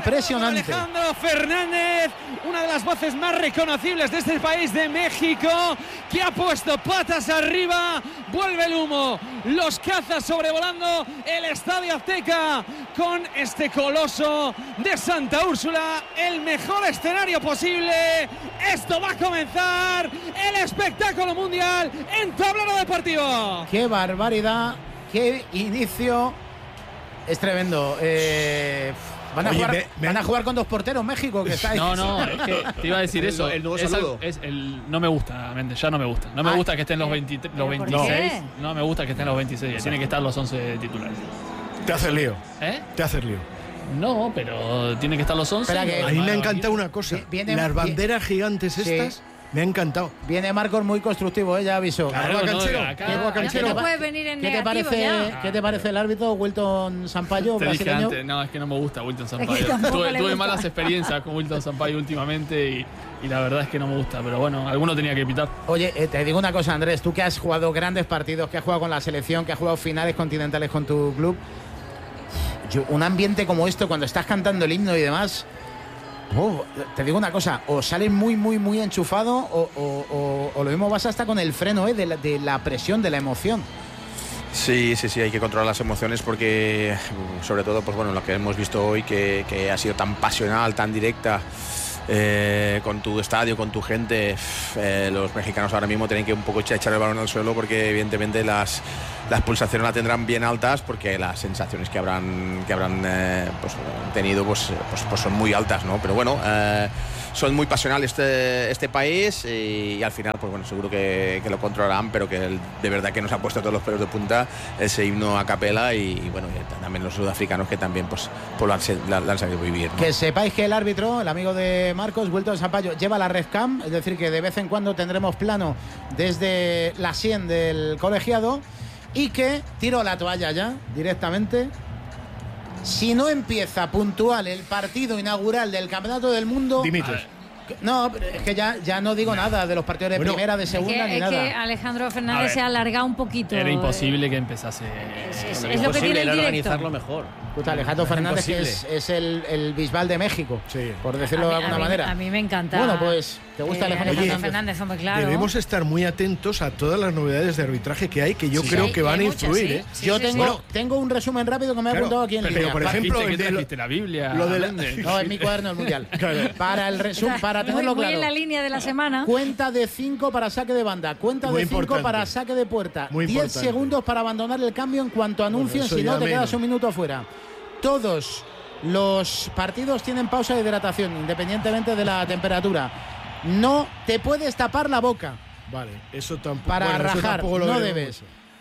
impresionante. Alejandro Fernández, una de las voces más reconocibles de este país de México, que ha puesto patas arriba. Vuelve el humo, los cazas sobrevolando el Estadio Azteca con este coloso de Santa Úrsula, el mejor escenario posible. Esto va a comenzar, el espectáculo mundial en Tablero Deportivo. ¡Qué barbaridad! ¡Qué inicio! Es tremendo. Van a jugar con 2 porteros México, que está ahí. No, es que te iba a decir eso. El nuevo saludo. No me gusta, ya no me gusta. No me gusta que estén los 26. No me gusta que estén los 26. Tienen que estar los 11 titulares. Te haces lío. Te haces lío. No, pero tienen que estar los 11. A mí me ha encantado una cosa. Las banderas gigantes estas, me ha encantado. Viene Marcos muy constructivo, ya avisó. Claro, no puede venir en negativo ya. ¿Qué te parece el árbitro Wilton Sampaio? Te dije antes, es que no me gusta Wilton Sampaio. Tuve malas experiencias con Wilton Sampaio últimamente y la verdad es que no me gusta, pero bueno, alguno tenía que pitar. Oye, te digo una cosa, Andrés, tú que has jugado grandes partidos, que has jugado con la selección, que has jugado finales continentales con tu club, un ambiente como esto, cuando estás cantando el himno y demás, te digo una cosa, o sales muy, muy, muy enchufado o lo mismo vas hasta con el freno de la presión, de la emoción. Sí, hay que controlar las emociones porque, sobre todo, pues bueno, lo que hemos visto hoy, que ha sido tan pasional, tan directa, con tu estadio, con tu gente, los mexicanos ahora mismo tienen que un poco echar el balón al suelo porque evidentemente las pulsaciones las tendrán bien altas porque las sensaciones que habrán pues, tenido pues son muy altas, ¿no? Pero bueno, son muy pasionales este país y al final pues bueno, seguro que lo controlarán, pero que de verdad que nos ha puesto todos los pelos de punta ese himno a capela y bueno, y también los sudafricanos que también pues lo han sabido vivir, ¿no? Que sepáis que el árbitro, el amigo de Marcos, Wilton Sampaio, lleva la Red Cam, es decir que de vez en cuando tendremos plano desde la sien del colegiado y que tiro la toalla ya directamente. Si no empieza puntual el partido inaugural del Campeonato del Mundo, dimites. No, pero es que ya no digo nada de los partidos de primera, de segunda, ni nada. Es que Alejandro Fernández se ha alargado un poquito. Era imposible que empezase. Es lo que tiene el directo. Organizarlo mejor. Puta, Alejandro Fernández es el Bisbal de México, por decirlo de alguna manera. A mí me encanta. Bueno, pues, ¿te gusta Alejandro Fernández? Hombre, claro. Debemos estar muy atentos a todas las novedades de arbitraje que hay, que yo creo que van a influir. Yo tengo un resumen rápido que me ha apuntado aquí en línea. Pero, por ejemplo, trajiste la Biblia. No, es mi cuaderno del Mundial. Para el resumen, para tenerlo claro. Muy en la línea de la semana. Cuenta de 5 para saque de banda, cuenta de 5 para saque de puerta, 10 segundos para abandonar el cambio en cuanto anuncien, si no te quedas un minuto fuera. Todos los partidos tienen pausa de hidratación, independientemente de la temperatura. No te puedes tapar la boca. Vale, eso tampoco. Para rajar, no debes.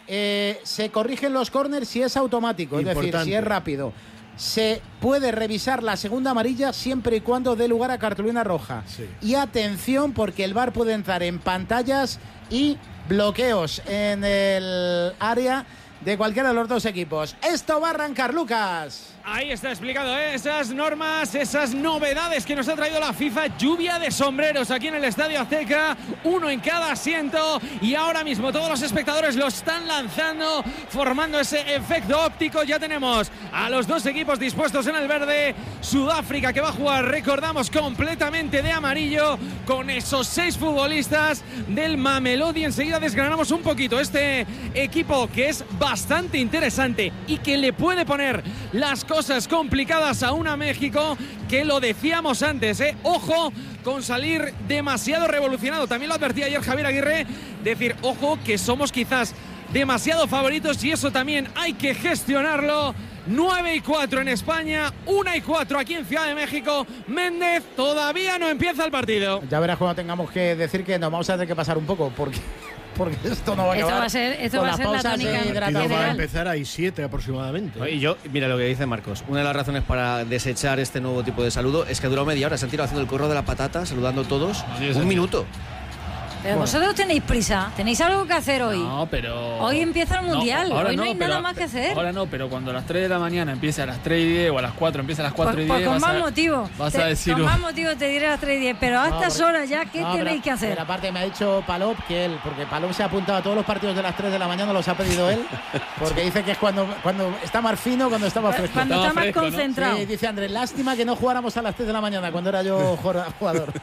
Se corrigen los córners si es automático, es decir, si es rápido. Se puede revisar la segunda amarilla siempre y cuando dé lugar a cartulina roja. Sí. Y atención, porque el VAR puede entrar en pantallas y bloqueos en el área de cualquiera de los dos equipos. Esto va a arrancar, Lucas. Ahí está explicado, esas normas, esas novedades que nos ha traído la FIFA. Lluvia de sombreros aquí en el Estadio Azteca, uno en cada asiento, y ahora mismo todos los espectadores lo están lanzando, formando ese efecto óptico. Ya tenemos a los dos equipos dispuestos en el verde. Sudáfrica, que va a jugar, recordamos, completamente de amarillo, con esos 6 futbolistas del Mamelodi. Enseguida desgranamos un poquito este equipo, que es bastante interesante y que le puede poner las cosas complicadas a una México, que lo decíamos antes, ojo con salir demasiado revolucionado. También lo advertía ayer Javier Aguirre, decir, ojo, que somos quizás demasiado favoritos y eso también hay que gestionarlo. 9:04 en España, 1:04 aquí en Ciudad de México. Méndez, todavía no empieza el partido. Ya verás cuando tengamos que decir que nos vamos a tener que pasar un poco, porque esto no va a acabar. Esto va a ser la tónica. Va a empezar a 7 aproximadamente. Y yo, mira lo que dice Marcos. Una de las razones para desechar este nuevo tipo de saludo es que ha durado media hora. Se han tirado haciendo el corro de la patata, saludando todos. Un minuto. Pero vosotros tenéis prisa, tenéis algo que hacer hoy. No, pero... Hoy empieza el Mundial, hoy no hay nada más que hacer. Ahora no, pero cuando a las 3 de la mañana empieza a las 3:10 o a las 4 empieza a las 4:10... Pues con más motivo. Vas a decir... Con más motivo te diré a las 3:10, pero a estas horas ya, ¿qué tenéis que hacer? Pero aparte me ha dicho Palop que porque Palop se ha apuntado a todos los partidos de las 3 de la mañana, los ha pedido él, porque dice que es cuando está más fino, cuando está más fresco. Cuando está más concentrado. Sí, dice Andrés, lástima que no jugáramos a las 3 de la mañana cuando era yo jugador.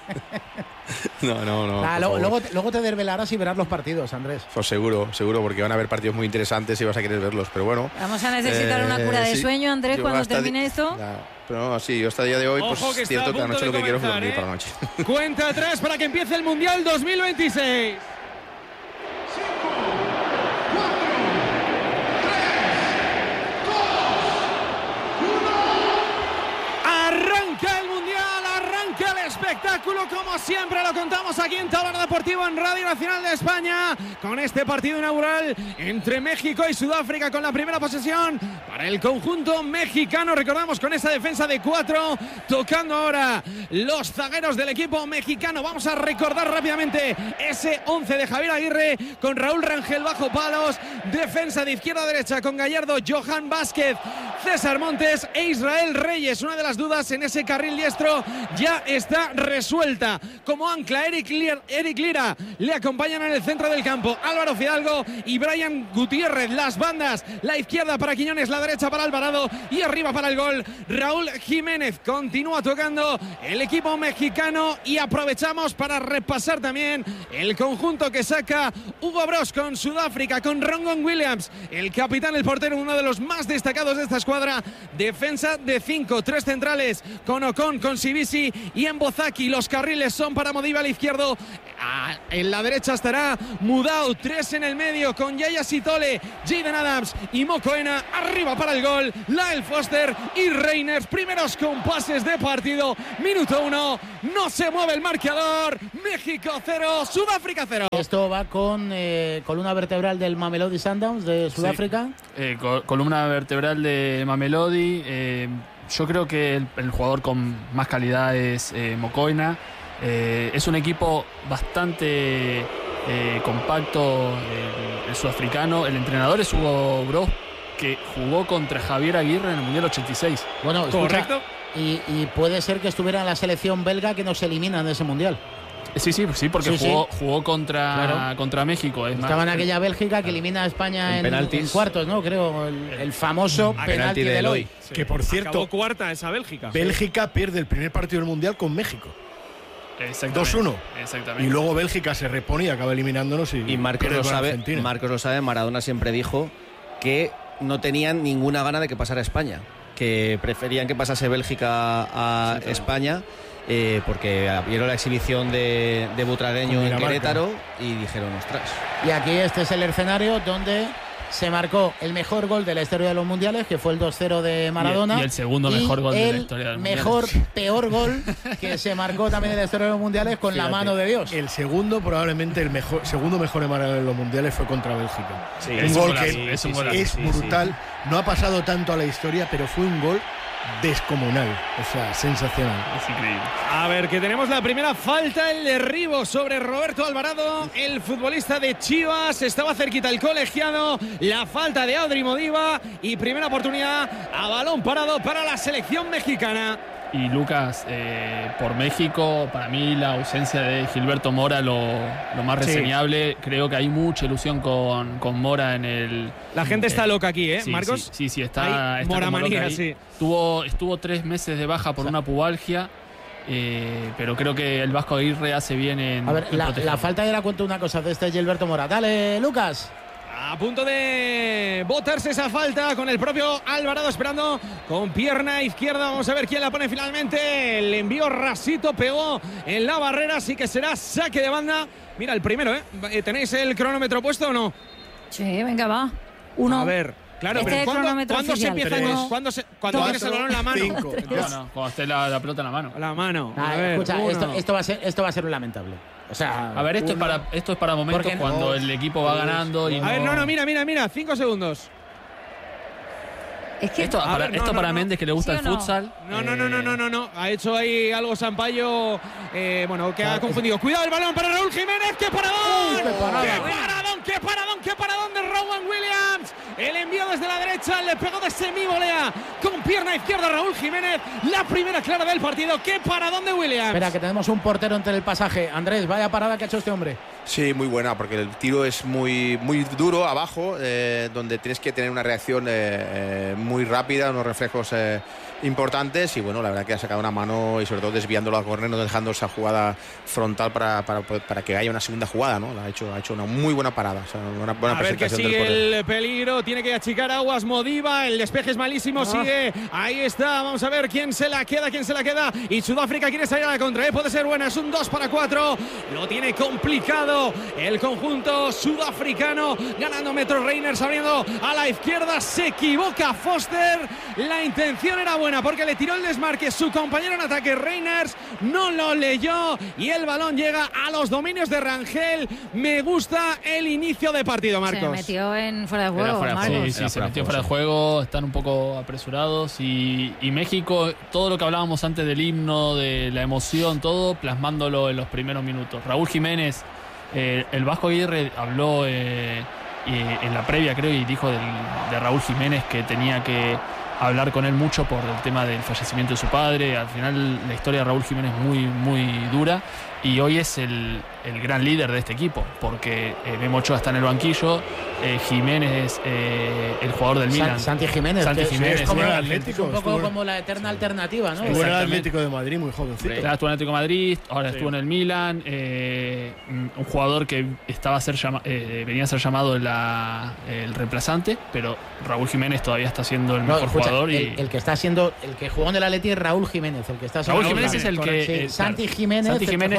No. Luego te desvelarás y verás los partidos, Andrés. Pues seguro, porque van a haber partidos muy interesantes y vas a querer verlos, pero bueno. Vamos a necesitar una cura de sueño, Andrés, cuando termine esto. Pero no, sí, yo hasta el día de hoy, pues es cierto que a la noche lo que quiero es dormir para la noche. Cuenta atrás para que empiece el Mundial 2026. Arranca el Mundial, arranca el espectáculo, como siempre lo contamos aquí en Tablero Deportivo en Radio Nacional de España, con este partido inaugural entre México y Sudáfrica, con la primera posesión para el conjunto mexicano. Recordamos, con esa defensa de 4, tocando ahora los zagueros del equipo mexicano. Vamos a recordar rápidamente ese 11 de Javier Aguirre, con Raúl Rangel bajo palos, defensa de izquierda a derecha con Gallardo, Johan Vázquez, César Montes e Israel Reyes. Una de las dudas en ese carril diestro ya está resuelta. Como ancla Eric Lira, le acompañan en el centro del campo Álvaro Fidalgo y Brian Gutiérrez. Las bandas, la izquierda para Quiñones, la derecha para Alvarado y arriba para el gol Raúl Jiménez. Continúa tocando el equipo mexicano y aprovechamos para repasar también el conjunto que saca Hugo Broos con Sudáfrica, con Rongon Williams, el capitán, el portero, uno de los más destacados de esta escuadra. Defensa de 5, 3 centrales con Ocon, con Sibisi y Embozaki. Los carriles son para Modiba al izquierdo. En la derecha estará Mudau, 3 en el medio con Yaya Sitole, Jaden Adams y Mokoena. Arriba para el gol Lael Foster y Reiners. Primeros compases de partido. Minuto 1. No se mueve el marcador. México 0, Sudáfrica 0. Esto va con columna vertebral del Mamelodi Sundowns de Sudáfrica. Sí. Columna vertebral de Mamelodi. Yo creo que el jugador con más calidad es Mokoena. Es un equipo bastante compacto, el sudafricano. El entrenador es Hugo Broos, que jugó contra Javier Aguirre en el Mundial 86. Bueno, correcto. Y puede ser que estuviera en la selección belga que nos eliminan de ese Mundial. Sí, porque jugó contra México. Estaba en aquella Bélgica que elimina a España en cuartos, ¿no? Creo, el famoso penalti de Eloy. Sí. Que por cierto, acabó cuarta esa Bélgica. Bélgica pierde el primer partido del Mundial con México. 2-1. Exactamente. Y luego Bélgica se repone y acaba eliminándonos. Y Marcos lo sabe, Maradona siempre dijo que no tenían ninguna gana de que pasara España, que preferían que pasase Bélgica a España. Porque vieron la exhibición de Butragueño en Querétaro y dijeron, ostras. Y aquí este es el escenario donde se marcó el mejor gol de la historia de los mundiales, que fue el 2-0 de Maradona. Y el segundo mejor gol de la historia de los mundiales. Peor gol que se marcó también en la historia de los mundiales con la mano de Dios. El segundo, probablemente el segundo mejor de Maradona en los mundiales fue contra Bélgica. Sí, un gol que es brutal. No ha pasado tanto a la historia, pero fue un gol descomunal, o sea, sensacional. Es increíble. A ver, que tenemos la primera falta, el derribo sobre Roberto Alvarado, el futbolista de Chivas. Estaba cerquita el colegiado, la falta de Adri Modiba y primera oportunidad a balón parado para la selección mexicana. Y Lucas, por México, para mí la ausencia de Gilberto Mora lo más reseñable. Creo que hay mucha ilusión con Mora en el... La gente está loca aquí, ¿eh, Marcos? Sí, está Moramanía, sí. Estuvo 3 meses de baja por una pubalgia, pero creo que el Vasco Aguirre hace bien en... A ver, la falta era, cuento una cosa de este Gilberto Mora. Dale, Lucas. A punto de botarse esa falta con el propio Alvarado esperando con pierna izquierda. Vamos a ver quién la pone finalmente. El envío rasito pegó en la barrera, así que será saque de banda. Mira, el primero, ¿eh? ¿Tenéis el cronómetro puesto o no? Sí, venga, va. 1. A ver. Claro, pero ¿cuándo se empieza? Cuando tienes el balón en la mano. 5. No, cuando esté la pelota en la mano. La mano. A ver, escucha, esto va a ser un lamentable. O sea, a ver, esto es para momentos cuando el equipo va ganando. Y a ver, mira, 5 segundos. Es que esto para Méndez, que le gusta el futsal. No. Ha hecho ahí algo Sampaio, que ha confundido. Cuidado el balón para Raúl Jiménez. ¡Qué paradón! ¡Qué paradón de Rowan Williams! El envío desde la derecha, le pegó de semivolea con pierna izquierda Raúl Jiménez. La primera clara del partido. ¡Qué paradón de Williams! Espera, que tenemos un portero entre el pasaje. Andrés, vaya parada que ha hecho este hombre. Sí, muy buena, porque el tiro es muy duro abajo, donde tienes que tener una reacción muy rápida, unos reflejos importantes, y bueno, la verdad que ha sacado una mano y sobre todo desviándolo a córner, no dejando esa jugada frontal para que haya una segunda jugada, ¿no? Ha hecho una muy buena parada, o sea, una buena a ver que presentación sigue del el peligro, tiene que achicar aguas Modiba, el despeje es malísimo, sigue, ahí está, vamos a ver quién se la queda, y Sudáfrica quiere salir a la contra, puede ser buena, es un 2-4, lo tiene complicado el conjunto sudafricano, ganando Metro Reiners, abriendo a la izquierda, se equivoca Foster, la intención era buena porque le tiró el desmarque su compañero en ataque, Reiners no lo leyó y el balón llega a los dominios de Rangel. Me gusta el inicio de partido, Marcos. Se metió en fuera de juego, Marcos. Sí, se metió fuera de juego, están un poco apresurados y México, todo lo que hablábamos antes del himno, de la emoción, todo plasmándolo en los primeros minutos. Raúl Jiménez, el Vasco Aguirre habló en la previa, creo, y dijo de Raúl Jiménez que tenía que hablar con él mucho por el tema del fallecimiento de su padre. Al final la historia de Raúl Jiménez es muy, muy dura y hoy es el gran líder de este equipo, porque Memo Ochoa está en el banquillo, Jiménez es el jugador del Milan. Santi Jiménez, es como el Atlético, un poco como la eterna alternativa, ¿no? Estuvo en el Atlético de Madrid, muy jovencito. Estuvo en el Atlético de Madrid, ahora estuvo en el Milan, un jugador que venía a ser llamado el reemplazante, pero Raúl Jiménez todavía está siendo el mejor jugador. El que jugó en el Atleti es Raúl Jiménez, el que está Raúl Jiménez es el que Santi Jiménez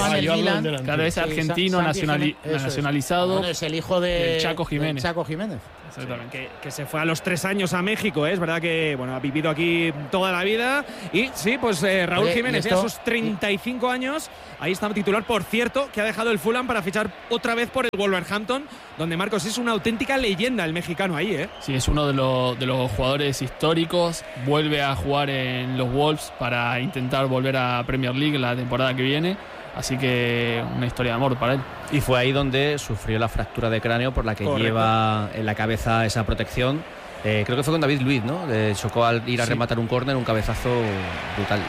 claro, es argentino nacionalizado. Bueno, es el hijo de Chaco Jiménez. Exactamente. Que se fue a los 3 años a México, es verdad que ha vivido aquí toda la vida. Y sí, pues Raúl Jiménez, ya a sus 35 años, ahí está titular, por cierto, que ha dejado el Fulham para fichar otra vez por el Wolverhampton, donde Marcos es una auténtica leyenda el mexicano ahí, ¿eh? Sí, es uno de los jugadores históricos, vuelve a jugar en los Wolves para intentar volver a Premier League la temporada que viene. Así que una historia de amor para él. Y fue ahí donde sufrió la fractura de cráneo por la que lleva en la cabeza esa protección. Creo que fue con David Luiz, ¿no? Le chocó al ir a rematar un córner, un cabezazo brutal.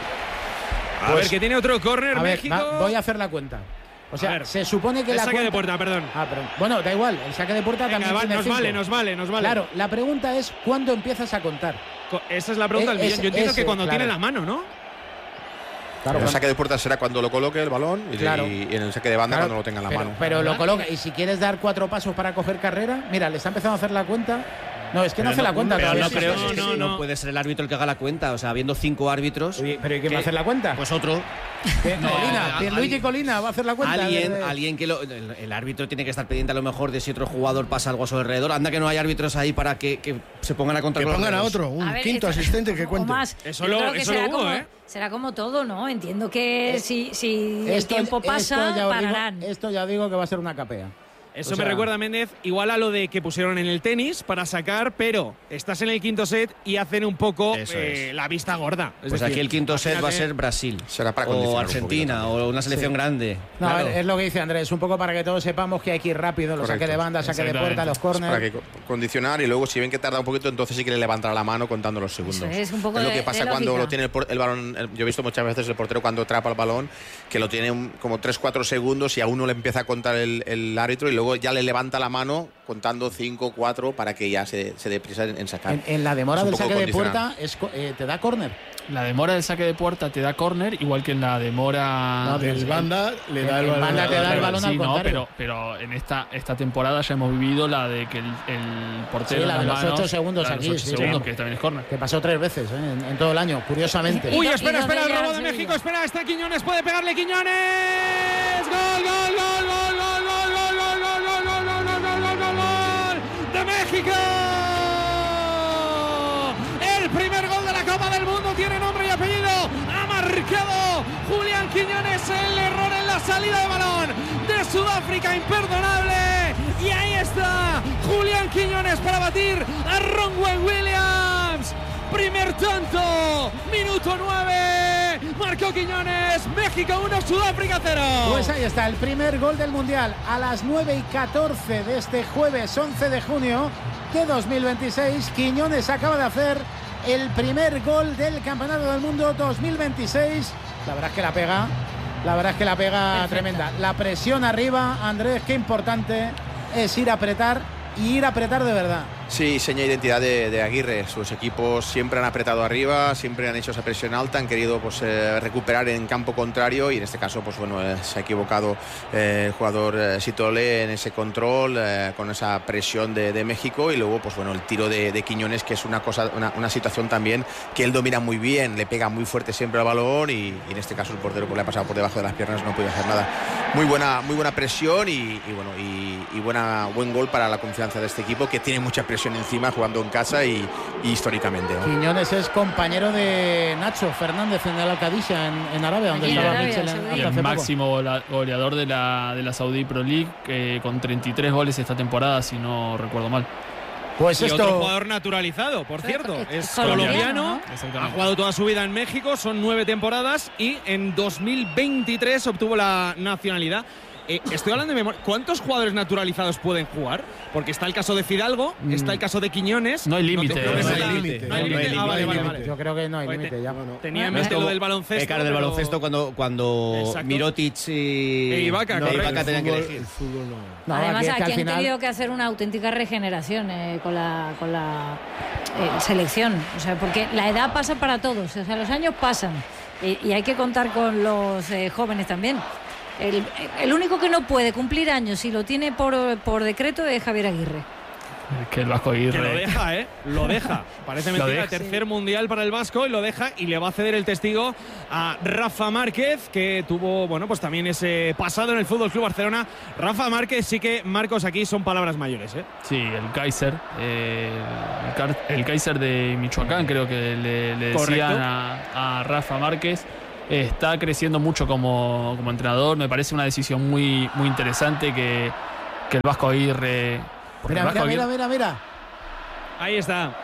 A ver, que tiene otro córner México. Voy a hacer la cuenta. O sea, se supone que el saque de puerta, perdón. Perdón. Bueno, da igual, el saque de puerta también tiene nos vale. Claro, la pregunta es ¿cuándo empiezas a contar? Esa es la pregunta del millón. Yo entiendo que cuando tiene la mano, ¿no? Claro, el saque de puerta será cuando lo coloque el balón y en el saque de banda cuando lo tenga en la mano. Pero lo coloca, y si quieres dar 4 pasos para coger carrera, mira, le está empezando a hacer la cuenta. No, es que no hace la cuenta todavía. No puede ser el árbitro el que haga la cuenta. O sea, habiendo 5 árbitros. Oye, ¿pero quién va a hacer la cuenta? Pues otro. Luigi Colina va a hacer la cuenta. Alguien que el árbitro tiene que estar pendiente a lo mejor de si otro jugador pasa algo a su alrededor. Anda que no hay árbitros ahí para que se pongan a contar. Que pongan a otro, un quinto asistente que cuente. Eso lo hubo, ¿eh? Será como todo, ¿no? Entiendo que si el tiempo pasa, pararán. Esto ya digo que va a ser una capea. Eso me recuerda, Méndez, igual a lo de que pusieron en el tenis para sacar, pero estás en el quinto set y hacen un poco la vista gorda. Pues decir, aquí el quinto set va a ser Brasil. Será para o Argentina o una selección grande. No, claro. Es lo que dice Andrés, un poco para que todos sepamos que hay que ir rápido, los saque de banda, saque de puerta, los córneres. Para que condicionar y luego si ven que tarda un poquito, entonces sí que le levantará la mano contando los segundos. Es un poco lo que pasa cuando lo tiene el balón. Yo he visto muchas veces el portero cuando atrapa el balón, que lo tiene como 3-4 segundos y a uno le empieza a contar el árbitro y luego ya le levanta la mano contando 5, 4 para que ya se dé prisa en sacar. En la demora del saque de puerta te da córner. La demora del saque de puerta te da córner, igual que en la demora del banda le da el balón. Banda te da el balón al contrario. Pero en esta temporada ya hemos vivido la de que el portero la de los 8 segundos aquí, 8 segundos, que también es córner. Que pasó 3 veces en todo el año, curiosamente. Uy, espera, el robo de México, espera, está Quiñones, puede pegarle Quiñones. Gol de México. El primer gol de la Copa del Mundo tiene nombre y apellido. Ha marcado Julián Quiñones, el error en la salida de balón de Sudáfrica, imperdonable. Y ahí está Julián Quiñones para batir a Ronwen Williams. Por tanto, minuto 9, marcó Quiñones, México 1, Sudáfrica 0. Pues ahí está, el primer gol del Mundial a las 9:14 de este jueves 11 de junio de 2026. Quiñones acaba de hacer el primer gol del Campeonato del Mundo 2026. La verdad es que la pega perfecta. Tremenda. La presión arriba, Andrés, qué importante es ir a apretar y ir a apretar de verdad. Sí, seña de identidad de Aguirre. Sus equipos siempre han apretado arriba, siempre han hecho esa presión alta, han querido recuperar en campo contrario y en este caso se ha equivocado el jugador Sitole en ese control con esa presión de México y luego el tiro de Quiñones, que es una situación también que él domina muy bien, le pega muy fuerte siempre al balón y en este caso el portero le ha pasado por debajo de las piernas, no puede hacer nada. Muy buena presión y buen gol para la confianza de este equipo, que tiene mucha presión encima jugando en casa y históricamente, ¿no? Quiñones es compañero de Nacho Fernández en el Al-Qadisha en Arabia, donde estaba Michel y el máximo goleador de la Saudi Pro League, con 33 goles esta temporada, si no recuerdo mal. Pues otro jugador naturalizado, por cierto, es colombiano, ha jugado toda su vida en México, son 9 temporadas y en 2023 obtuvo la nacionalidad. Estoy hablando de memoria. ¿Cuántos jugadores naturalizados pueden jugar? Porque está el caso de Fidalgo, está el caso de Quiñones. No hay límite. No hay límite. Vale. Yo creo que no hay límite ya. Tenía en mente lo del baloncesto. Claro, del baloncesto cuando Mirotic y Ibaka tenían que elegir. Además, aquí han tenido que hacer una auténtica regeneración con la selección. O sea, porque la edad pasa para todos. O sea, los años pasan. Y hay que contar con los jóvenes también. El único que no puede cumplir años y lo tiene por decreto es Javier Aguirre. Que el Vasco Aguirre. Que lo deja, Lo deja. Parece mentira, tercer mundial para el Vasco y lo deja y le va a ceder el testigo a Rafa Márquez, que tuvo, también ese pasado en el Fútbol Club Barcelona. Rafa Márquez, sí que, Marcos, aquí son palabras mayores, Sí, el Kaiser. El Kaiser de Michoacán, creo que le decían a Rafa Márquez. Está creciendo mucho como entrenador. Me parece una decisión muy, muy interesante que el Vasco Aguirre. Mira. Ahí está.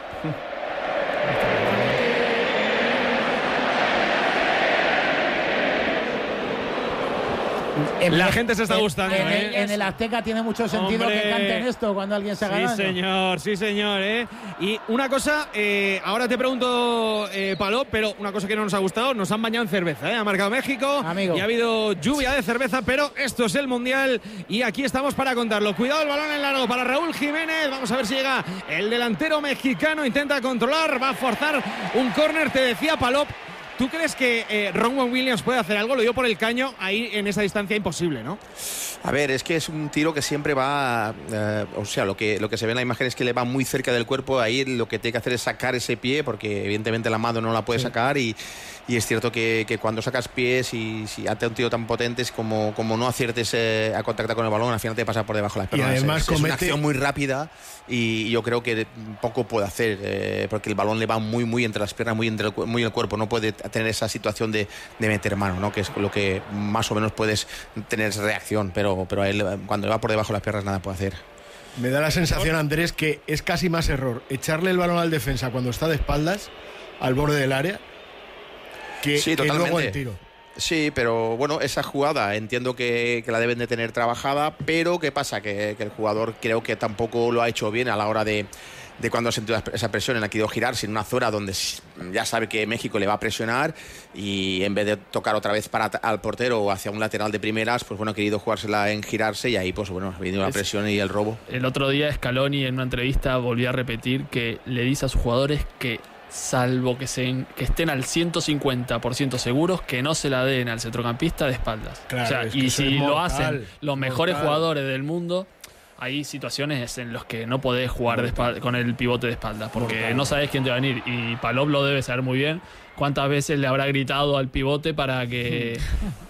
La gente se está gustando. En el Azteca tiene mucho sentido que canten esto cuando alguien se haga daño. Sí, señor. Y una cosa, ahora te pregunto, Palop, pero una cosa que no nos ha gustado, nos han bañado en cerveza, Ha marcado México, amigo. Y ha habido lluvia de cerveza, pero esto es el Mundial y aquí estamos para contarlo. Cuidado el balón en largo para Raúl Jiménez. Vamos a ver si llega el delantero mexicano, intenta controlar, va a forzar un córner, te decía Palop. ¿Tú crees que Ronwen Williams puede hacer algo? Lo dio por el caño, ahí en esa distancia imposible, ¿no? A ver, es que es un tiro que siempre va, lo que se ve en la imagen es que le va muy cerca del cuerpo. Ahí lo que tiene que hacer es sacar ese pie, porque evidentemente la mano no la puede sacar y es cierto que cuando sacas pies y si hace un tiro tan potente es como no aciertes a contactar con el balón, al final te pasa por debajo de las piernas. Y además es una acción muy rápida y yo creo que poco puede hacer, porque el balón le va muy entre las piernas, muy el cuerpo, no puede tener esa situación de meter mano, ¿no? Que es lo que más o menos puedes tener reacción, pero a él cuando le va por debajo de las piernas nada puede hacer. Me da la sensación, Andrés, que es casi más error echarle el balón al defensa cuando está de espaldas al borde del área que luego el tiro. Sí, pero esa jugada entiendo que la deben de tener trabajada, pero ¿qué pasa? Que el jugador creo que tampoco lo ha hecho bien a la hora de cuando ha sentido esa presión, en la que ha ido girarse en una zona donde ya sabe que México le va a presionar y en vez de tocar otra vez al portero o hacia un lateral de primeras, ha querido jugársela en girarse y ahí ha venido la presión y el robo. El otro día Scaloni en una entrevista volvió a repetir que le dice a sus jugadores que salvo que estén al 150% seguros, que no se la den al centrocampista de espaldas. Claro, y si lo hacen los mejores jugadores del mundo, hay situaciones en las que no podés jugar con el pivote de espaldas, porque no sabes quién te va a venir. Y Palop lo debe saber muy bien. ¿Cuántas veces le habrá gritado al pivote para que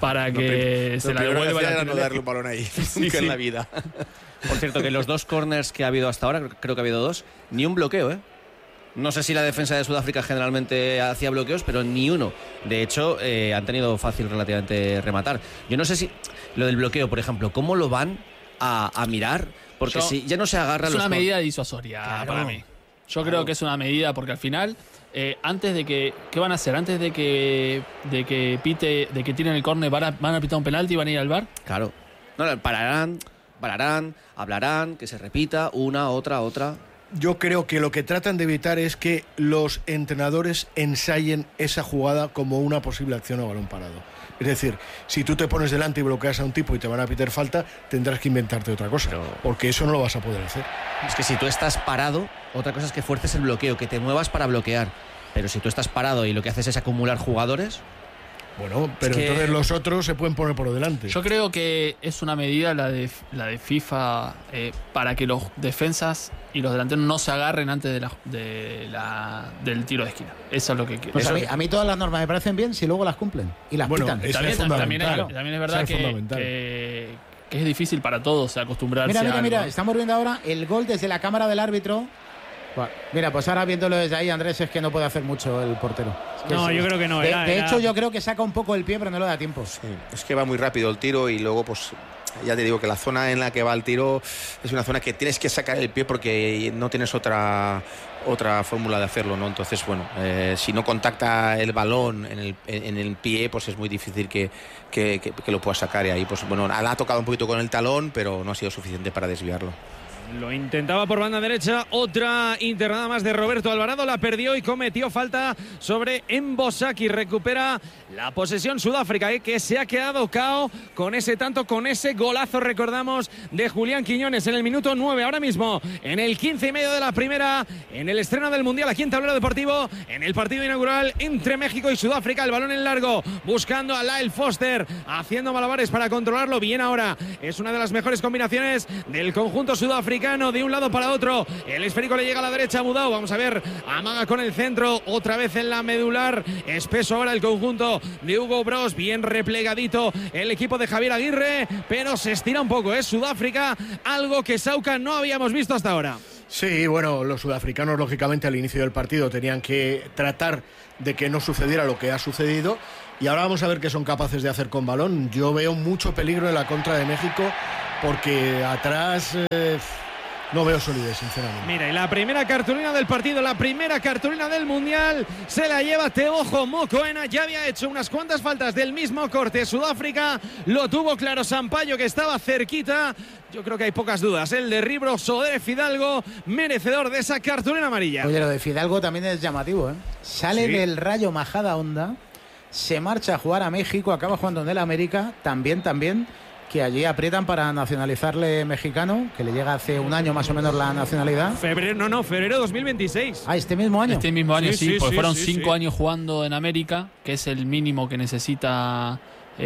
se la devuelva? No darle un balón ahí, nunca en la vida. Por cierto, que los 2 corners que ha habido hasta ahora, creo que ha habido 2, ni un bloqueo, No sé si la defensa de Sudáfrica generalmente hacía bloqueos, pero ni uno. De hecho, han tenido fácil relativamente rematar. Yo no sé si lo del bloqueo, por ejemplo, ¿cómo lo van a mirar? Porque si ya no se agarran es una medida disuasoria para mí. Yo creo que es una medida porque al final antes de que... ¿Qué van a hacer? Antes de que tiren el córner, ¿van a pitar un penalti y van a ir al VAR? Claro. No, pararán, hablarán, que se repita una, otra. Yo creo que lo que tratan de evitar es que los entrenadores ensayen esa jugada como una posible acción a balón parado. Es decir, si tú te pones delante y bloqueas a un tipo y te van a pitar falta, tendrás que inventarte otra cosa, porque eso no lo vas a poder hacer. Es que si tú estás parado, otra cosa es que fuerces el bloqueo, que te muevas para bloquear. Pero si tú estás parado y lo que haces es acumular jugadores... Bueno, pero entonces los otros se pueden poner por delante. Yo creo que es una medida la de FIFA para que los defensas y los delanteros no se agarren antes del tiro de esquina. Eso es lo que quiero. Pues a mí todas las normas me parecen bien si luego las cumplen y las pitan. También es verdad que es difícil para todos acostumbrarse a Mira, estamos viendo ahora el gol desde la cámara del árbitro. Mira, pues ahora viéndolo desde ahí, Andrés, es que no puede hacer mucho el portero. Yo creo que no. De hecho, yo creo que saca un poco el pie, pero no le da tiempo. Sí, es que va muy rápido el tiro y luego, pues, ya te digo que la zona en la que va el tiro es una zona que tienes que sacar el pie porque no tienes otra fórmula de hacerlo, ¿no? Entonces, bueno, si no contacta el balón en el pie, pues es muy difícil que lo pueda sacar. Y ahí, pues, bueno, ha tocado un poquito con el talón, pero no ha sido suficiente para desviarlo. Lo intentaba por banda derecha, otra internada más de Roberto Alvarado, la perdió y cometió falta sobre Mbosaki. Recupera la posesión Sudáfrica, que se ha quedado cao con ese tanto, con ese golazo, recordamos, de Julián Quiñones en el minuto 9, ahora mismo en el 15 y medio de la primera, en el estreno del Mundial aquí en Tablero Deportivo, en el partido inaugural entre México y Sudáfrica. El balón en largo, buscando a Lyle Foster, haciendo malabares para controlarlo bien ahora. Es una de las mejores combinaciones del conjunto sudafricano, de un lado para otro. El esférico le llega a la derecha a Budao. Vamos a ver, amaga con el centro, otra vez en la medular. Espeso ahora el conjunto de Hugo Bros, bien replegadito el equipo de Javier Aguirre, pero se estira un poco, Sudáfrica, algo que Sauca no habíamos visto hasta ahora. Sí, bueno, los sudafricanos lógicamente al inicio del partido tenían que tratar de que no sucediera lo que ha sucedido, y ahora vamos a ver qué son capaces de hacer con balón. Yo veo mucho peligro en la contra de México porque atrás no veo solidez, sinceramente. Mira, y la primera cartulina del partido, la primera cartulina del Mundial, se la lleva Teojo Mokoena. Ya había hecho unas cuantas faltas del mismo corte Sudáfrica, lo tuvo claro Sampaio, que estaba cerquita. Yo creo que hay pocas dudas. El derribo de Fidalgo, merecedor de esa cartulina amarilla. Oye, lo de Fidalgo también es llamativo, Sale del Rayo Majadahonda, se marcha a jugar a México, acaba jugando en el América, también, que allí aprietan para nacionalizarle mexicano, que le llega hace un año más o menos la nacionalidad. Febrero 2026. ¿Este mismo año? Este mismo año, sí, porque fueron 5 años jugando en América, que es el mínimo que necesita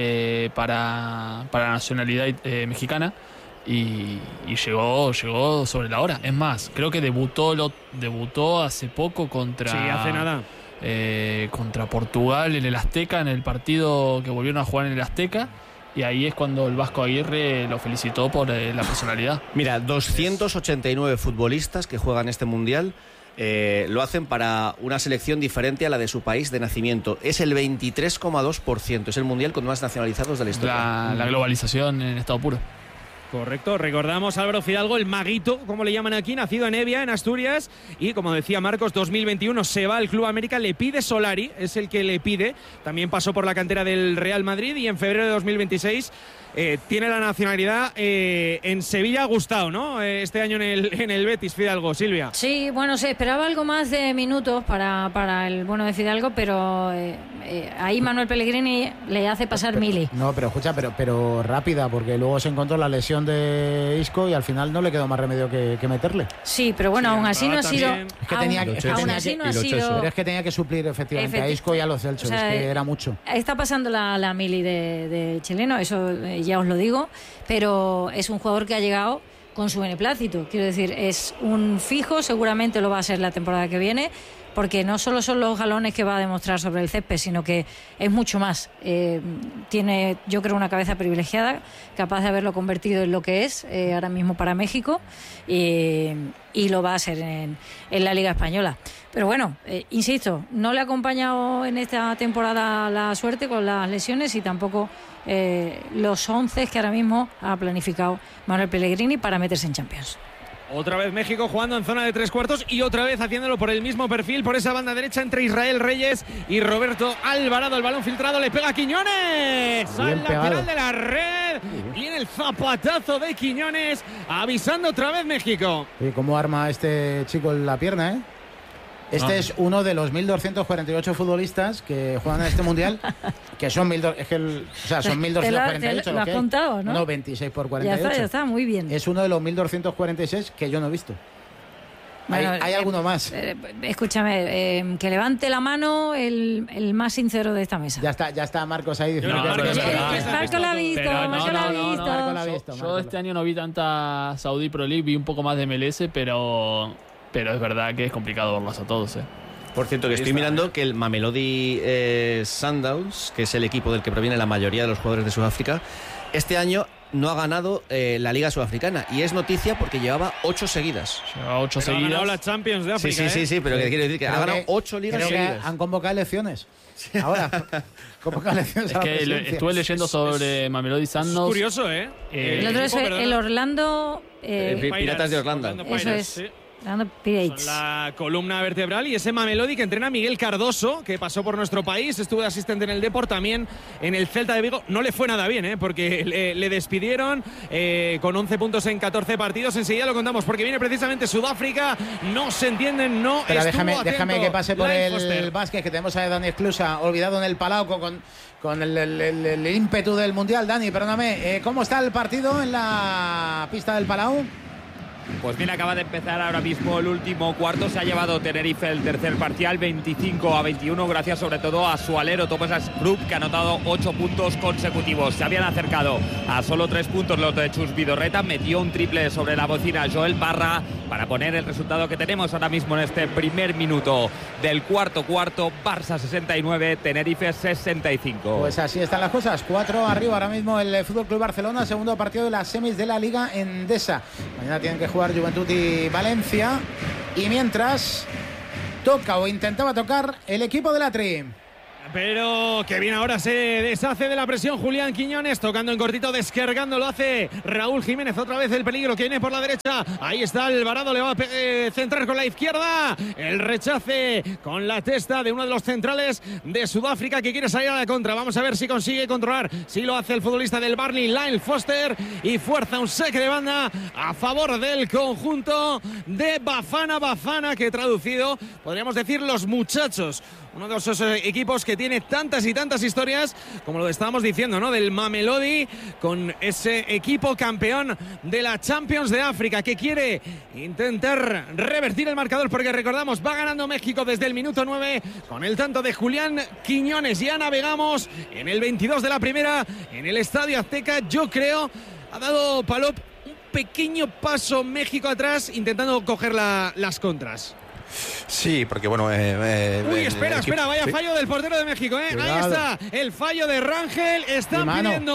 para la nacionalidad mexicana. Y llegó sobre la hora. Es más, creo que debutó hace poco contra... Sí, hace nada. Contra Portugal en el Azteca, en el partido que volvieron a jugar en el Azteca. Y ahí es cuando el Vasco Aguirre lo felicitó por la personalidad. Mira, 289 futbolistas que juegan este Mundial lo hacen para una selección diferente a la de su país de nacimiento. Es el 23,2%. Es el Mundial con más nacionalizados de la historia. La globalización en estado puro. Correcto, recordamos Álvaro Fidalgo, el maguito, como le llaman aquí, nacido en Evia, en Asturias, y como decía Marcos, 2021 se va al Club América, le pide Solari, es el que le pide, también pasó por la cantera del Real Madrid y en febrero de 2026 tiene la nacionalidad. En Sevilla ha gustado, ¿no? Este año en el Betis, Fidalgo. Silvia. Sí, bueno, se esperaba algo más de minutos para el bueno de Fidalgo, pero ahí Manuel Pellegrini le hace pasar mili. No, pero escucha, pero rápida, porque luego se encontró la lesión de Isco y al final no le quedó más remedio que meterle. Sí, pero bueno, aún así no ha sido... Es que tenía Pero es que tenía que suplir efectivamente a Isco y a los Celso, o sea, es que era mucho. Está pasando la mili de chileno, eso ya os lo digo, pero es un jugador que ha llegado con su beneplácito. Quiero decir, es un fijo, seguramente lo va a ser la temporada que viene, porque no solo son los galones que va a demostrar sobre el césped, sino que es mucho más. Tiene, yo creo, una cabeza privilegiada, capaz de haberlo convertido en lo que es ahora mismo para México, y lo va a hacer en la Liga Española. Pero bueno, insisto, no le ha acompañado en esta temporada la suerte con las lesiones y tampoco los 11 que ahora mismo ha planificado Manuel Pellegrini para meterse en Champions. Otra vez México jugando en zona de 3/4 y otra vez haciéndolo por el mismo perfil, por esa banda derecha entre Israel Reyes y Roberto Alvarado. El balón filtrado, le pega a Quiñones al lateral de la red. Viene el zapatazo de Quiñones, avisando otra vez México. ¿Y cómo arma este chico la pierna, Este es uno de los 1.248 futbolistas que juegan en este mundial, que son 1.248. Lo has contado, ¿no? No, 26 por 48. Ya está, muy bien. Es uno de los 1.246 que yo no he visto. Bueno, hay alguno más. Escúchame, que levante la mano el más sincero de esta mesa. Ya está Marcos ahí diciendo Marco lo ha visto. Yo este año no vi tanta Saudi Pro League, vi un poco más de MLS, pero es verdad que es complicado verlos a todos. Por cierto, que estoy mirando que el Mamelodi Sundowns, que es el equipo del que proviene la mayoría de los jugadores de Sudáfrica, este año no ha ganado la Liga Sudafricana. Y es noticia porque llevaba 8 seguidas. Ha ganado la Champions de África. Sí, pero que quiero decir que ha ganado 8 ligas seguidas. Han convocado elecciones. Ahora, convocado elecciones. Es que estuve leyendo sobre Mamelodi Sundowns. Es curioso, el otro es el Orlando... Piratas de Orlando. Eso es. Sí. Son la columna vertebral y ese Mamelodi que entrena Miguel Cardoso, que pasó por nuestro país, estuvo de asistente en el Depor, también en el Celta de Vigo. No le fue nada bien, porque le despidieron con 11 puntos en 14 partidos. Enseguida lo contamos porque viene precisamente Sudáfrica. No se entienden, no. Pero déjame que pase por el básquet, que tenemos a Dani Esclusa olvidado en el Palau con el ímpetu del Mundial. Dani, perdóname, ¿cómo está el partido en la pista del Palau? Pues bien, acaba de empezar ahora mismo el último cuarto. Se ha llevado Tenerife el tercer parcial, 25-21, gracias sobre todo a su alero Tomás Group, que ha anotado 8 puntos consecutivos. Se habían acercado a solo 3 puntos los de Chus Vidorreta. Metió un triple sobre la bocina Joel Parra para poner el resultado que tenemos ahora mismo en este primer minuto del cuarto. Barça 69, Tenerife 65. Pues así están las cosas. 4 arriba ahora mismo el FC Barcelona, segundo partido de las semis de la Liga Endesa. Mañana tienen que jugar Juventud y Valencia, y mientras toca o intentaba tocar el equipo de la Tri. Pero que bien, ahora se deshace de la presión Julián Quiñones, tocando en cortito, descargando, lo hace Raúl Jiménez. Otra vez el peligro que viene por la derecha. Ahí está Alvarado, le va a centrar con la izquierda. El rechace con la testa de uno de los centrales de Sudáfrica que quiere salir a la contra. Vamos a ver si consigue controlar. Si lo hace el futbolista del Burnley, Lyle Foster, y fuerza un saque de banda a favor del conjunto de Bafana, que traducido podríamos decir los muchachos. Uno de esos equipos que tiene tantas y tantas historias, como lo estábamos diciendo, ¿no? Del Mamelodi, con ese equipo campeón de la Champions de África, que quiere intentar revertir el marcador, porque recordamos, va ganando México desde el minuto 9 con el tanto de Julián Quiñones. Ya navegamos en el 22 de la primera en el Estadio Azteca. Yo creo, ha dado Palop un pequeño paso México atrás, intentando coger las contras. Sí, porque bueno... Uy, espera, vaya fallo del portero de México, Ahí está, el fallo de Rangel. Están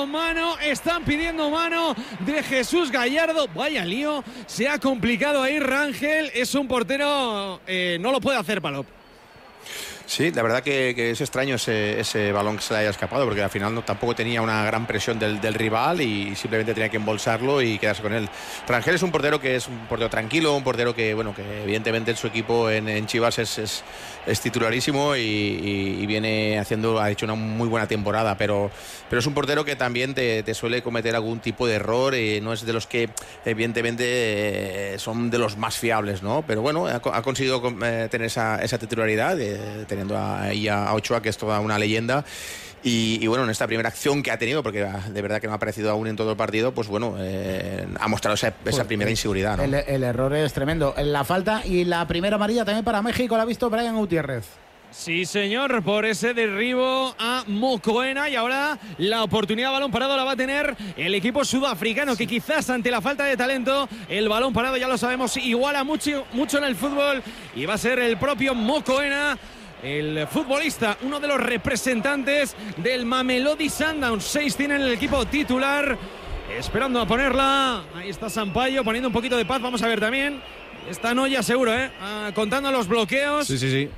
pidiendo mano de Jesús Gallardo. Vaya lío, se ha complicado ahí Rangel. Es un portero, no lo puede hacer Palop. Sí, la verdad que es extraño ese balón que se le haya escapado, porque al final tampoco tenía una gran presión del rival y simplemente tenía que embolsarlo y quedarse con él. Rangel es un portero que es un portero tranquilo, un portero que evidentemente en su equipo en Chivas es titularísimo y ha hecho una muy buena temporada, pero es un portero que también te suele cometer algún tipo de error, no es de los que evidentemente son de los más fiables, ¿no? Pero bueno, ha conseguido tener esa titularidad, teniendo ahí a Ochoa, que es toda una leyenda. Y bueno, en esta primera acción que ha tenido, porque de verdad que no ha aparecido aún en todo el partido, pues bueno, ha mostrado esa primera inseguridad, ¿no? El error es tremendo. La falta y la primera amarilla también para México la ha visto Brian Gutiérrez. Sí, señor, por ese derribo a Mokoena, y ahora la oportunidad de balón parado la va a tener el equipo sudafricano, que quizás ante la falta de talento, el balón parado, ya lo sabemos, iguala mucho en el fútbol, y va a ser el propio Mokoena, el futbolista, uno de los representantes del Mamelodi Sundowns. 6 tienen el equipo titular, esperando a ponerla. Ahí está Sampaio poniendo un poquito de paz. Vamos a ver también, está Noya seguro, contando los bloqueos. Sí.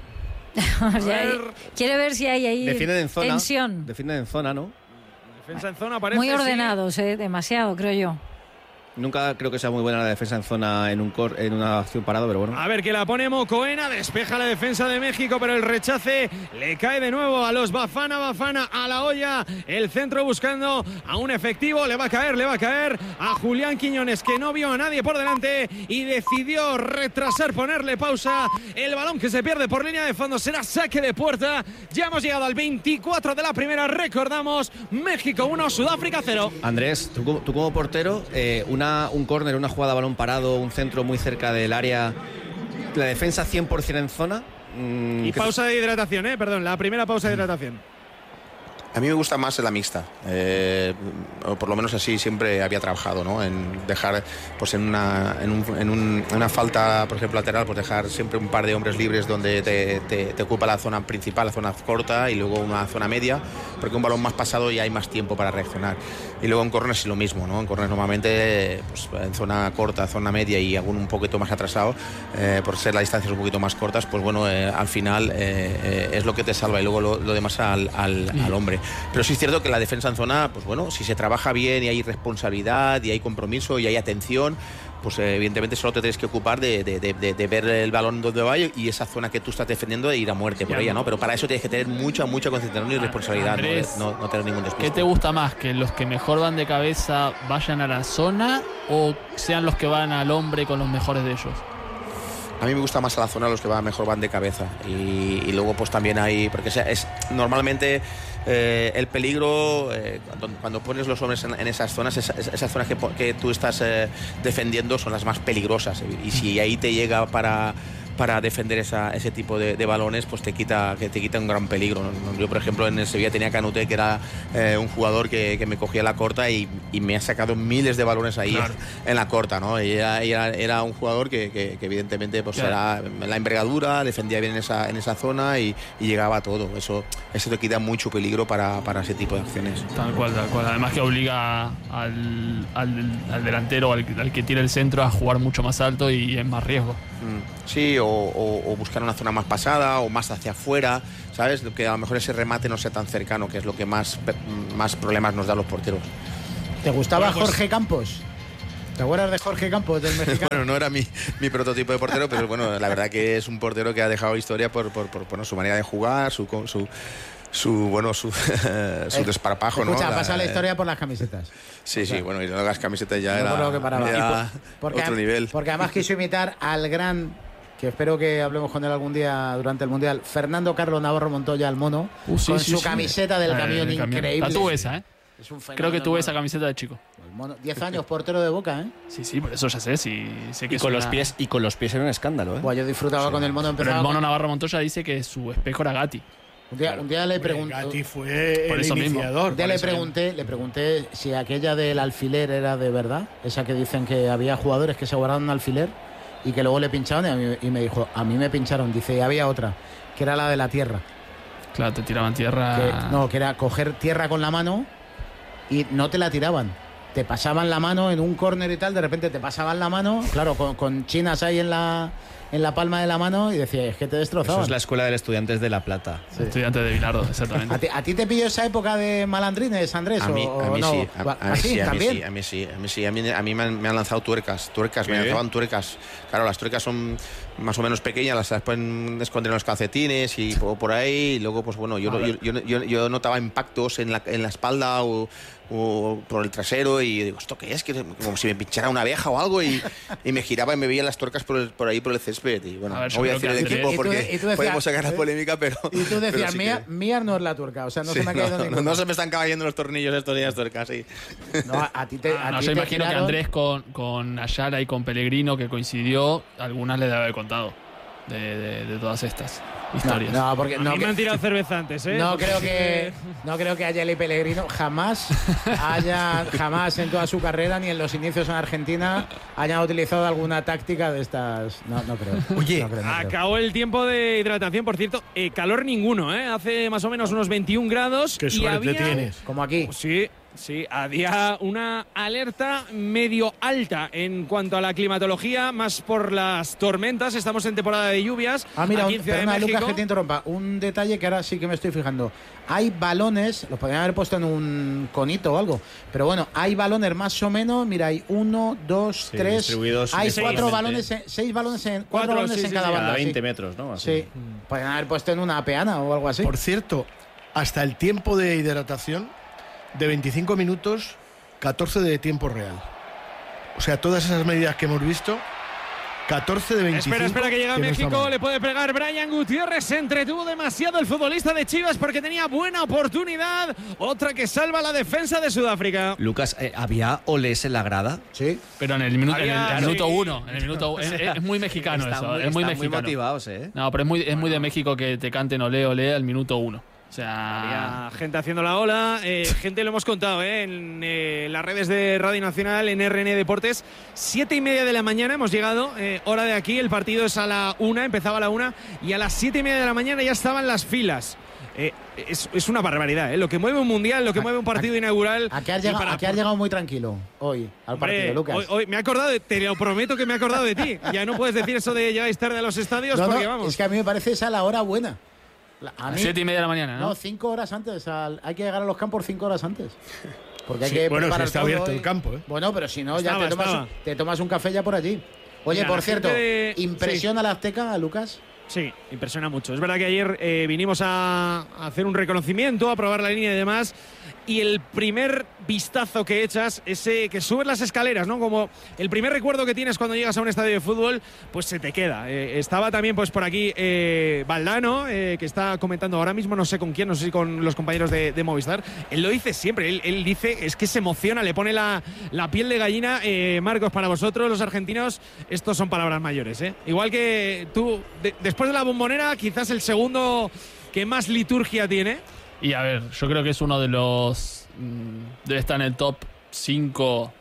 Quiere ver si hay ahí tensión. Defienden en zona, ¿no? Defensa en zona, parece. Muy ordenados, demasiado, creo yo. Nunca creo que sea muy buena la defensa en zona en una acción parado, pero bueno. A ver, que la pone Mocoena, despeja la defensa de México, pero el rechace le cae de nuevo a los Bafana a la olla. El centro buscando a un efectivo, le va a caer a Julián Quiñones, que no vio a nadie por delante y decidió retrasar, ponerle pausa. El balón que se pierde por línea de fondo será saque de puerta. Ya hemos llegado al 24 de la primera, recordamos, México 1, Sudáfrica 0. Andrés, tú como portero, un córner, una jugada a balón parado, un centro muy cerca del área, la defensa 100% en zona. Y pausa de hidratación, perdón, la primera pausa de hidratación. A mí me gusta más la mixta, o por lo menos así siempre había trabajado, ¿no? En dejar, pues en una falta, por ejemplo, lateral, pues dejar siempre un par de hombres libres donde te ocupa la zona principal, la zona corta, y luego una zona media, porque un balón más pasado ya hay más tiempo para reaccionar. Y luego en córner es lo mismo, ¿no? En córner normalmente, pues en zona corta, zona media y algún un poquito más atrasado, por ser las distancias un poquito más cortas, pues bueno, al final es lo que te salva, y luego lo demás al hombre. Pero sí es cierto que la defensa en zona, pues bueno, si se trabaja bien y hay responsabilidad y hay compromiso y hay atención, pues evidentemente solo te tienes que ocupar de ver el balón donde va y esa zona que tú estás defendiendo, de ir a muerte por ella, ¿no? Pero para eso tienes que tener mucha concentración y responsabilidad, Andrés, no tener ningún despiste. ¿Qué te gusta más? ¿Que los que mejor van de cabeza vayan a la zona o sean los que van al hombre con los mejores de ellos? A mí me gusta más a la zona los que mejor van de cabeza, y luego pues también hay, porque es normalmente el peligro cuando pones los hombres en esas zonas, esas zonas que tú estás defendiendo son las más peligrosas, y si ahí te llega para defender ese tipo de balones, pues te quita un gran peligro. Yo, por ejemplo, en el Sevilla tenía Canute, que era un jugador que me cogía la corta y me ha sacado miles de balones ahí, claro, en la corta, ¿no? Y era un jugador que evidentemente pues claro, era la envergadura, defendía bien en esa zona y llegaba a todo. Eso te quita mucho peligro para ese tipo de acciones. Tal cual. Además que obliga al delantero, al que tira el centro, a jugar mucho más alto y es más riesgo. Sí, o buscar una zona más pasada o más hacia afuera, ¿sabes? Que a lo mejor ese remate no sea tan cercano, que es lo que más problemas nos da a los porteros. ¿Te gustaba Jorge Campos? ¿Te acuerdas de Jorge Campos, del mexicano? Bueno, no era mi prototipo de portero, pero bueno, la verdad que es un portero que ha dejado historia por su manera de jugar, su desparpajo, ¿no? Pasa la historia por las camisetas. Sí, bueno, y las camisetas ya era otro nivel. Porque además quiso imitar al gran, que espero que hablemos con él algún día durante el Mundial, Fernando Carlos Navarro Montoya, el mono, con su camiseta del camión increíble. La tuve esa, Creo que tuve esa camiseta de chico. El mono, 10 años portero de Boca, Sí, por eso ya sé. Sé que con los pies era un escándalo, Pues yo disfrutaba con el mono. Pero el mono Navarro Montoya dice que su espejo era Gatti. Un día le pregunté. Gatti fue por el eso iniciador. Un día le pregunté si aquella del alfiler era de verdad. Esa que dicen que había jugadores que se guardaron un alfiler y que luego le pinchaban, y me dijo, a mí me pincharon. Dice, y había otra, que era la de la tierra. Claro, te tiraban tierra. Que era coger tierra con la mano y no te la tiraban. Te pasaban la mano en un córner y tal, de repente te pasaban la mano, claro, con chinas ahí en la palma de la mano, y decía, es que te destrozaban. Eso es la escuela de Estudiantes de La Plata. Sí. Estudiantes de Bilardo, exactamente. ¿A ti te pilló esa época de malandrines, Andrés? A mí sí. A mí me han lanzado tuercas, me lanzaban tuercas. Claro, las tuercas son más o menos pequeñas, las pueden esconder en los calcetines y por ahí, y luego pues bueno, yo notaba impactos en la espalda o por el trasero, y digo, ¿esto qué es? Que como si me pinchara una abeja o algo, y me giraba y me veía las tuercas por ahí por el césped. Y bueno, no voy a decir el equipo porque podemos sacar la polémica, pero... Y tú decías, mía no es la tuerca, o sea, no se me ha caído ninguna. No se me están cayendo los tornillos estos días tuercas, sí. No, a ti te yo imagino que Andrés con Ayala y con Pellegrino, que coincidió, algunas le debe haber contado de todas estas historias. No, porque a mí me han tirado cerveza antes, No creo que Ayala y Pellegrino jamás en toda su carrera, ni en los inicios en Argentina, hayan utilizado alguna táctica de estas. No creo. Oye, acabó el tiempo de hidratación, por cierto, calor ninguno, hace más o menos unos 21 grados. Qué suerte tienes. Como aquí. Sí. Sí, había una alerta medio alta en cuanto a la climatología, más por las tormentas. Estamos en temporada de lluvias. Mira, perdona, Lucas, que te interrumpa. Un detalle que ahora sí que me estoy fijando. Hay balones, los podrían haber puesto en un conito o algo, pero bueno, hay balones más o menos. Mira, hay 1, 2, 3. Hay 4 balones, 6 balones en 4 balones en cada banda. Cada 20 metros, ¿no? Así. Sí, podrían haber puesto en una peana o algo así. Por cierto, hasta el tiempo de hidratación de 25 minutos, 14 de tiempo real. O sea, todas esas medidas que hemos visto, 14 de 25. Espera que llega México, le puede pegar Brian Gutiérrez. Se entretuvo demasiado el futbolista de Chivas porque tenía buena oportunidad. Otra que salva la defensa de Sudáfrica. Lucas, ¿había olés en la grada? Sí. Pero en el minuto 1. Es muy mexicano eso. Es muy mexicano. Muy motivados, ¿eh? No, pero es muy de México que te canten olé, olé al minuto 1. O sea, había gente haciendo la ola, gente, lo hemos contado en las redes de Radio Nacional, en RN Deportes. 7:30 de la mañana hemos llegado, hora de aquí. El partido es a la 1, empezaba a la 1, y a las 7:30 de la mañana ya estaban las filas. Es una barbaridad, lo que mueve un mundial, lo que mueve un partido inaugural. ¿A qué has llegado muy tranquilo hoy al partido, Lucas? Hoy me he acordado, te lo prometo que me he acordado de ti. Ya no puedes decir eso de llegáis tarde a los estadios, porque vamos. Es que a mí me parece esa la hora buena. A 7:30 de la mañana, ¿no? No, 5 horas antes. Hay que llegar a los campos 5 horas antes. Porque hay sí, que bueno, si está abierto el campo, ¿eh? Bueno, pero si no, ya te tomas un café ya por allí. Oye, por cierto, ¿impresiona la Azteca, Lucas? Sí, impresiona mucho. Es verdad que ayer vinimos a hacer un reconocimiento, a probar la línea y demás. Y el primer vistazo que echas, ese que subes las escaleras, ¿no? Como el primer recuerdo que tienes cuando llegas a un estadio de fútbol, pues se te queda. Estaba también pues por aquí Valdano, que está comentando ahora mismo, no sé con quién, no sé si con los compañeros de Movistar. Él lo dice siempre, él dice, es que se emociona, le pone la piel de gallina. Marcos, para vosotros, los argentinos, estos son palabras mayores, ¿eh? Igual que tú, después de la Bombonera, quizás el segundo que más liturgia tiene. Y a ver, yo creo que es uno de los... debe estar en el top 5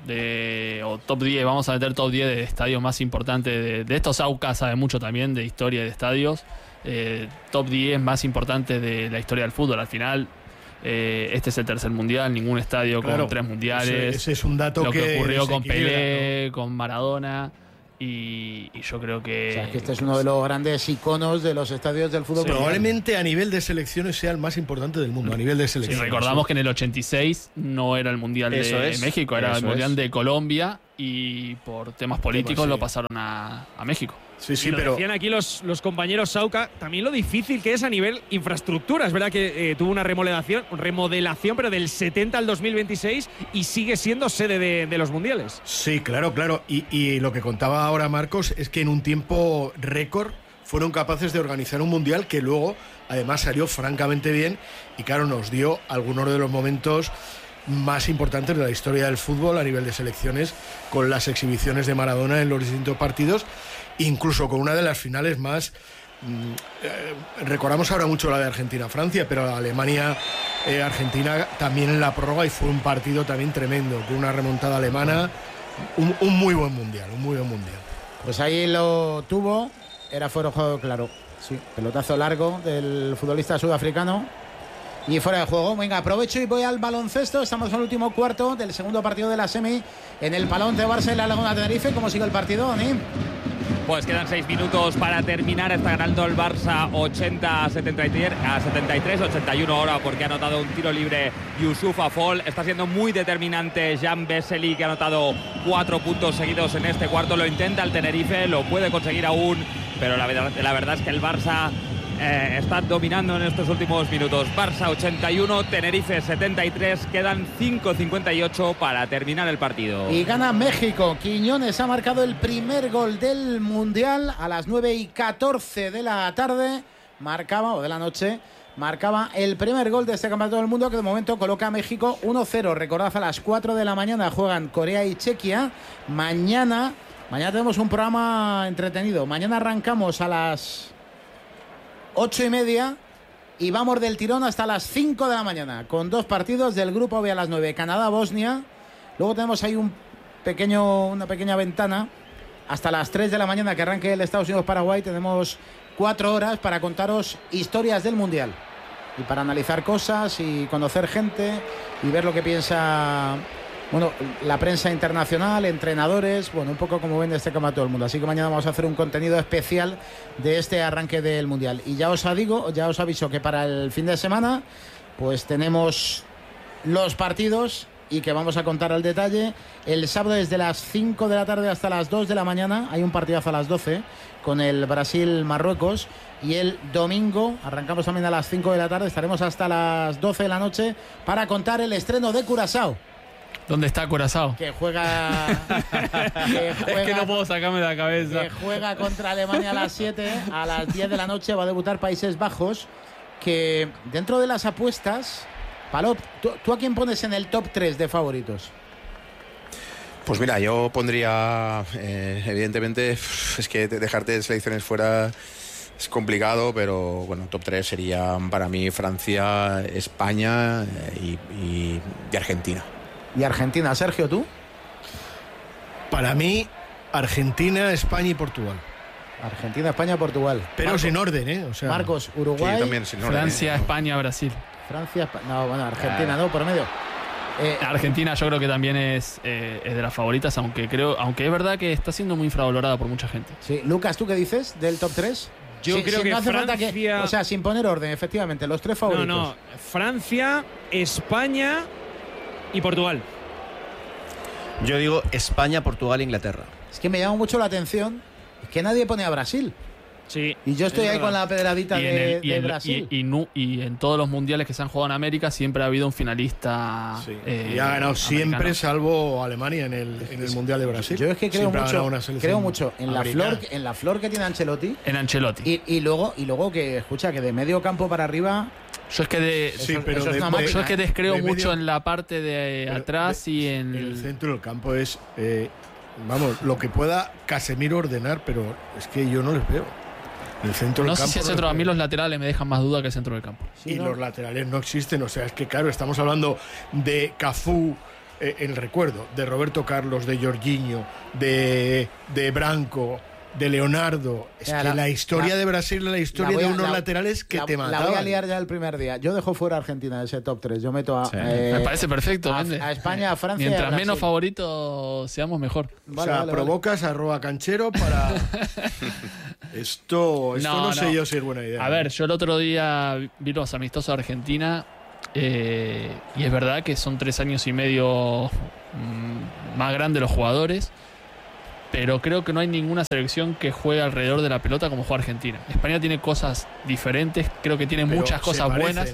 o top 10, vamos a meter top 10 de estadios más importantes. De estos AUCA sabe mucho también de historia de estadios. Top 10 más importantes de la historia del fútbol. Al final, este es el tercer mundial, ningún estadio con 3 mundiales. Ese es un dato lo que ocurrió con Pelé, ¿no? Con Maradona. Y yo creo que... O sea, que este es uno de los grandes iconos de los estadios del fútbol. Sí, probablemente a nivel de selecciones sea el más importante del mundo, a nivel de selecciones. Sí, recordamos que en el 86 no era el Mundial de México, era el Mundial de Colombia, y por temas políticos lo pasaron a México. Sí, pero decían aquí los compañeros Sauca, también lo difícil que es a nivel infraestructura. Es verdad que tuvo una remodelación, pero del 70 al 2026, y sigue siendo sede de los mundiales. Sí, claro. Y lo que contaba ahora Marcos es que en un tiempo récord fueron capaces de organizar un mundial que luego además salió francamente bien, y claro, nos dio algunos de los momentos más importantes de la historia del fútbol a nivel de selecciones, con las exhibiciones de Maradona en los distintos partidos, incluso con una de las finales más... recordamos ahora mucho la de Argentina-Francia, pero la Alemania-Argentina también en la prórroga, y fue un partido también tremendo, con una remontada alemana. Un muy buen mundial, Pues ahí lo tuvo, era fuera de juego, claro. Sí, pelotazo largo del futbolista sudafricano. Y fuera de juego. Venga, aprovecho y voy al baloncesto. Estamos en el último cuarto del segundo partido de la semi en el Palón de Barça y la Laguna Tenerife. ¿Cómo sigue el partido, Dani? Pues quedan 6 minutos para terminar. Está ganando el Barça 80-73, 81 ahora, porque ha anotado un tiro libre Yusuf Afol. Está siendo muy determinante Jan Vesely, que ha anotado 4 puntos seguidos en este cuarto. Lo intenta el Tenerife, lo puede conseguir aún, pero la verdad es que el Barça está dominando en estos últimos minutos. Barça 81, Tenerife 73, quedan 5:58 para terminar el partido. Y gana México. Quiñones ha marcado el primer gol del Mundial a las 9:14 de la tarde. Marcaba el primer gol de este Campeonato del Mundo, que de momento coloca a México 1-0. Recordad, a las 4 de la mañana juegan Corea y Chequia. Mañana tenemos un programa entretenido. Mañana arrancamos a las 8:30 y vamos del tirón hasta las 5 de la mañana, con 2 partidos del grupo B a las 9, Canadá-Bosnia. Luego tenemos ahí una pequeña ventana hasta las 3 de la mañana, que arranque el Estados Unidos-Paraguay. Tenemos 4 horas para contaros historias del Mundial. y para analizar cosas y conocer gente y ver lo que piensa, bueno, la prensa internacional, entrenadores, bueno, un poco como ven este campeonato del mundo. Así que mañana vamos a hacer un contenido especial de este arranque del Mundial. Y ya os aviso que para el fin de semana pues tenemos los partidos y que vamos a contar al detalle. El sábado desde las 5 de la tarde hasta las 2 de la mañana hay un partidazo a las 12 con el Brasil-Marruecos, y el domingo arrancamos también a las 5 de la tarde, estaremos hasta las 12 de la noche para contar el estreno de Curazao. ¿Dónde está Curazao? Que juega es que no puedo sacarme de la cabeza. Que juega contra Alemania a las 7, a las 10 de la noche va a debutar Países Bajos, que dentro de las apuestas, Palop, ¿tú a quién pones en el top 3 de favoritos? Pues mira, yo pondría, evidentemente, es que dejarte selecciones fuera es complicado, pero bueno, top 3 serían para mí Francia, España y Argentina. ¿Y Argentina? Sergio, ¿tú? Para mí, Argentina, España y Portugal. Argentina, España, Portugal. Pero Marcos, sin orden, ¿eh? O sea, Marcos, Uruguay. Sí, también sin orden, Francia, España, Brasil. Francia, no, bueno, Argentina, no, por medio. Argentina yo creo que también es de las favoritas, aunque es verdad que está siendo muy infravalorada por mucha gente. Sí, Lucas, ¿tú qué dices del top 3? Yo creo que no hace Francia... falta que, o sea, sin poner orden, efectivamente, los 3 favoritos. No, Francia, España y Portugal. Yo digo España, Portugal, Inglaterra. Es que me llama mucho la atención que nadie pone a Brasil. Sí. Y yo estoy ahí con la pedradita de Brasil. Y en todos los mundiales que se han jugado en América siempre ha habido un finalista. Sí. Y ha ganado siempre, americano. Salvo Alemania en el Mundial de Brasil. Yo es que creo mucho en la flor que tiene Ancelotti. En Ancelotti. Y luego que, escucha, que de medio campo para arriba. Yo es que descreo mucho en la parte de atrás y en el centro del campo es vamos, lo que pueda Casemiro ordenar, pero es que yo no les veo. El centro del campo. No sé si el centro, a mí los laterales me dejan más duda que el centro del campo. Sí, los laterales no existen, o sea, es que claro, estamos hablando de Cafú, el recuerdo, de Roberto Carlos, de Jorginho, de Branco, de Leonardo. Es que la historia de Brasil, la historia de unos laterales que te mataban. La voy a liar ya el primer día. Yo dejo fuera a Argentina de ese top 3. Yo meto me parece perfecto. A España, a Francia. Mientras y a menos favoritos seamos mejor. Provocas @canchero para... Esto no sé yo si es buena idea. A ver, yo el otro día vi los amistosos de Argentina y es verdad que son 3 años y medio más grandes los jugadores. Pero creo que no hay ninguna selección que juegue alrededor de la pelota como juega Argentina. España tiene cosas diferentes, creo que tiene muchas cosas buenas.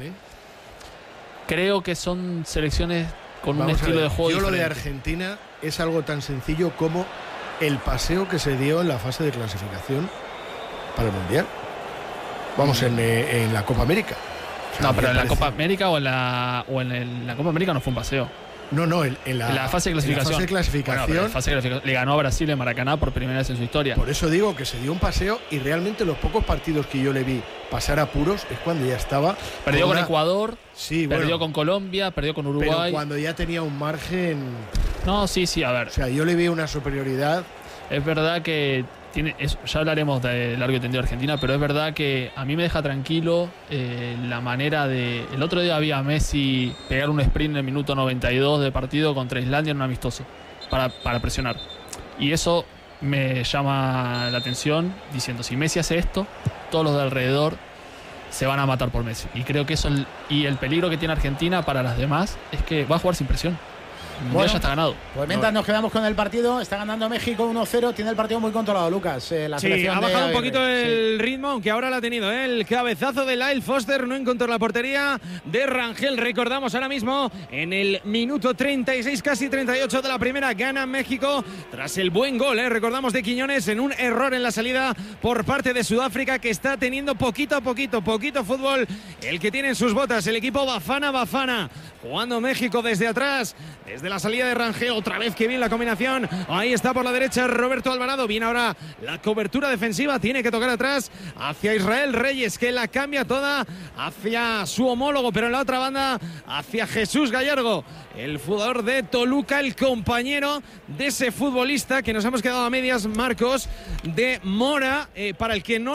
Creo que son selecciones con un estilo de juego diferente. Lo de Argentina es algo tan sencillo como el paseo que se dio en la fase de clasificación para el Mundial. Vamos, en la Copa América. O sea, pero en la Copa América o en la Copa América no fue un paseo. No, en la fase de clasificación. Bueno, le ganó a Brasil en Maracaná por primera vez en su historia. Por eso digo que se dio un paseo y realmente los pocos partidos que yo le vi pasar apuros es cuando ya estaba. Perdió con Ecuador, perdió con Colombia, perdió con Uruguay. Pero cuando ya tenía un margen. No, sí, a ver. O sea, yo le vi una superioridad. Es verdad que ya hablaremos de largo y tendido de Argentina, pero es verdad que a mí me deja tranquilo la manera de... El otro día había a Messi pegar un sprint en el minuto 92 de partido contra Islandia en un amistoso para presionar. Y eso me llama la atención diciendo, si Messi hace esto, todos los de alrededor se van a matar por Messi. Y creo que eso, y el peligro que tiene Argentina para las demás es que va a jugar sin presión. Bueno, ya está ganado. Pues mientras nos quedamos con el partido, está ganando México 1-0, tiene el partido muy controlado, Lucas. Ha bajado un poquito el ritmo, aunque ahora lo ha tenido. El cabezazo de Lyle Foster no encontró la portería de Rangel. Recordamos ahora mismo, en el minuto 36, casi 38 de la primera, gana México tras el buen gol. Recordamos de Quiñones en un error en la salida por parte de Sudáfrica, que está teniendo poquito fútbol el que tiene en sus botas el equipo Bafana. Jugando México desde atrás, desde la salida de Rangel, otra vez que bien la combinación. Ahí está por la derecha Roberto Alvarado. Viene ahora la cobertura defensiva. Tiene que tocar atrás hacia Israel Reyes, que la cambia toda hacia su homólogo, pero en la otra banda hacia Jesús Gallardo, el jugador de Toluca, el compañero de ese futbolista que nos hemos quedado a medias, Marcos, de Mora, para el que no... Sí.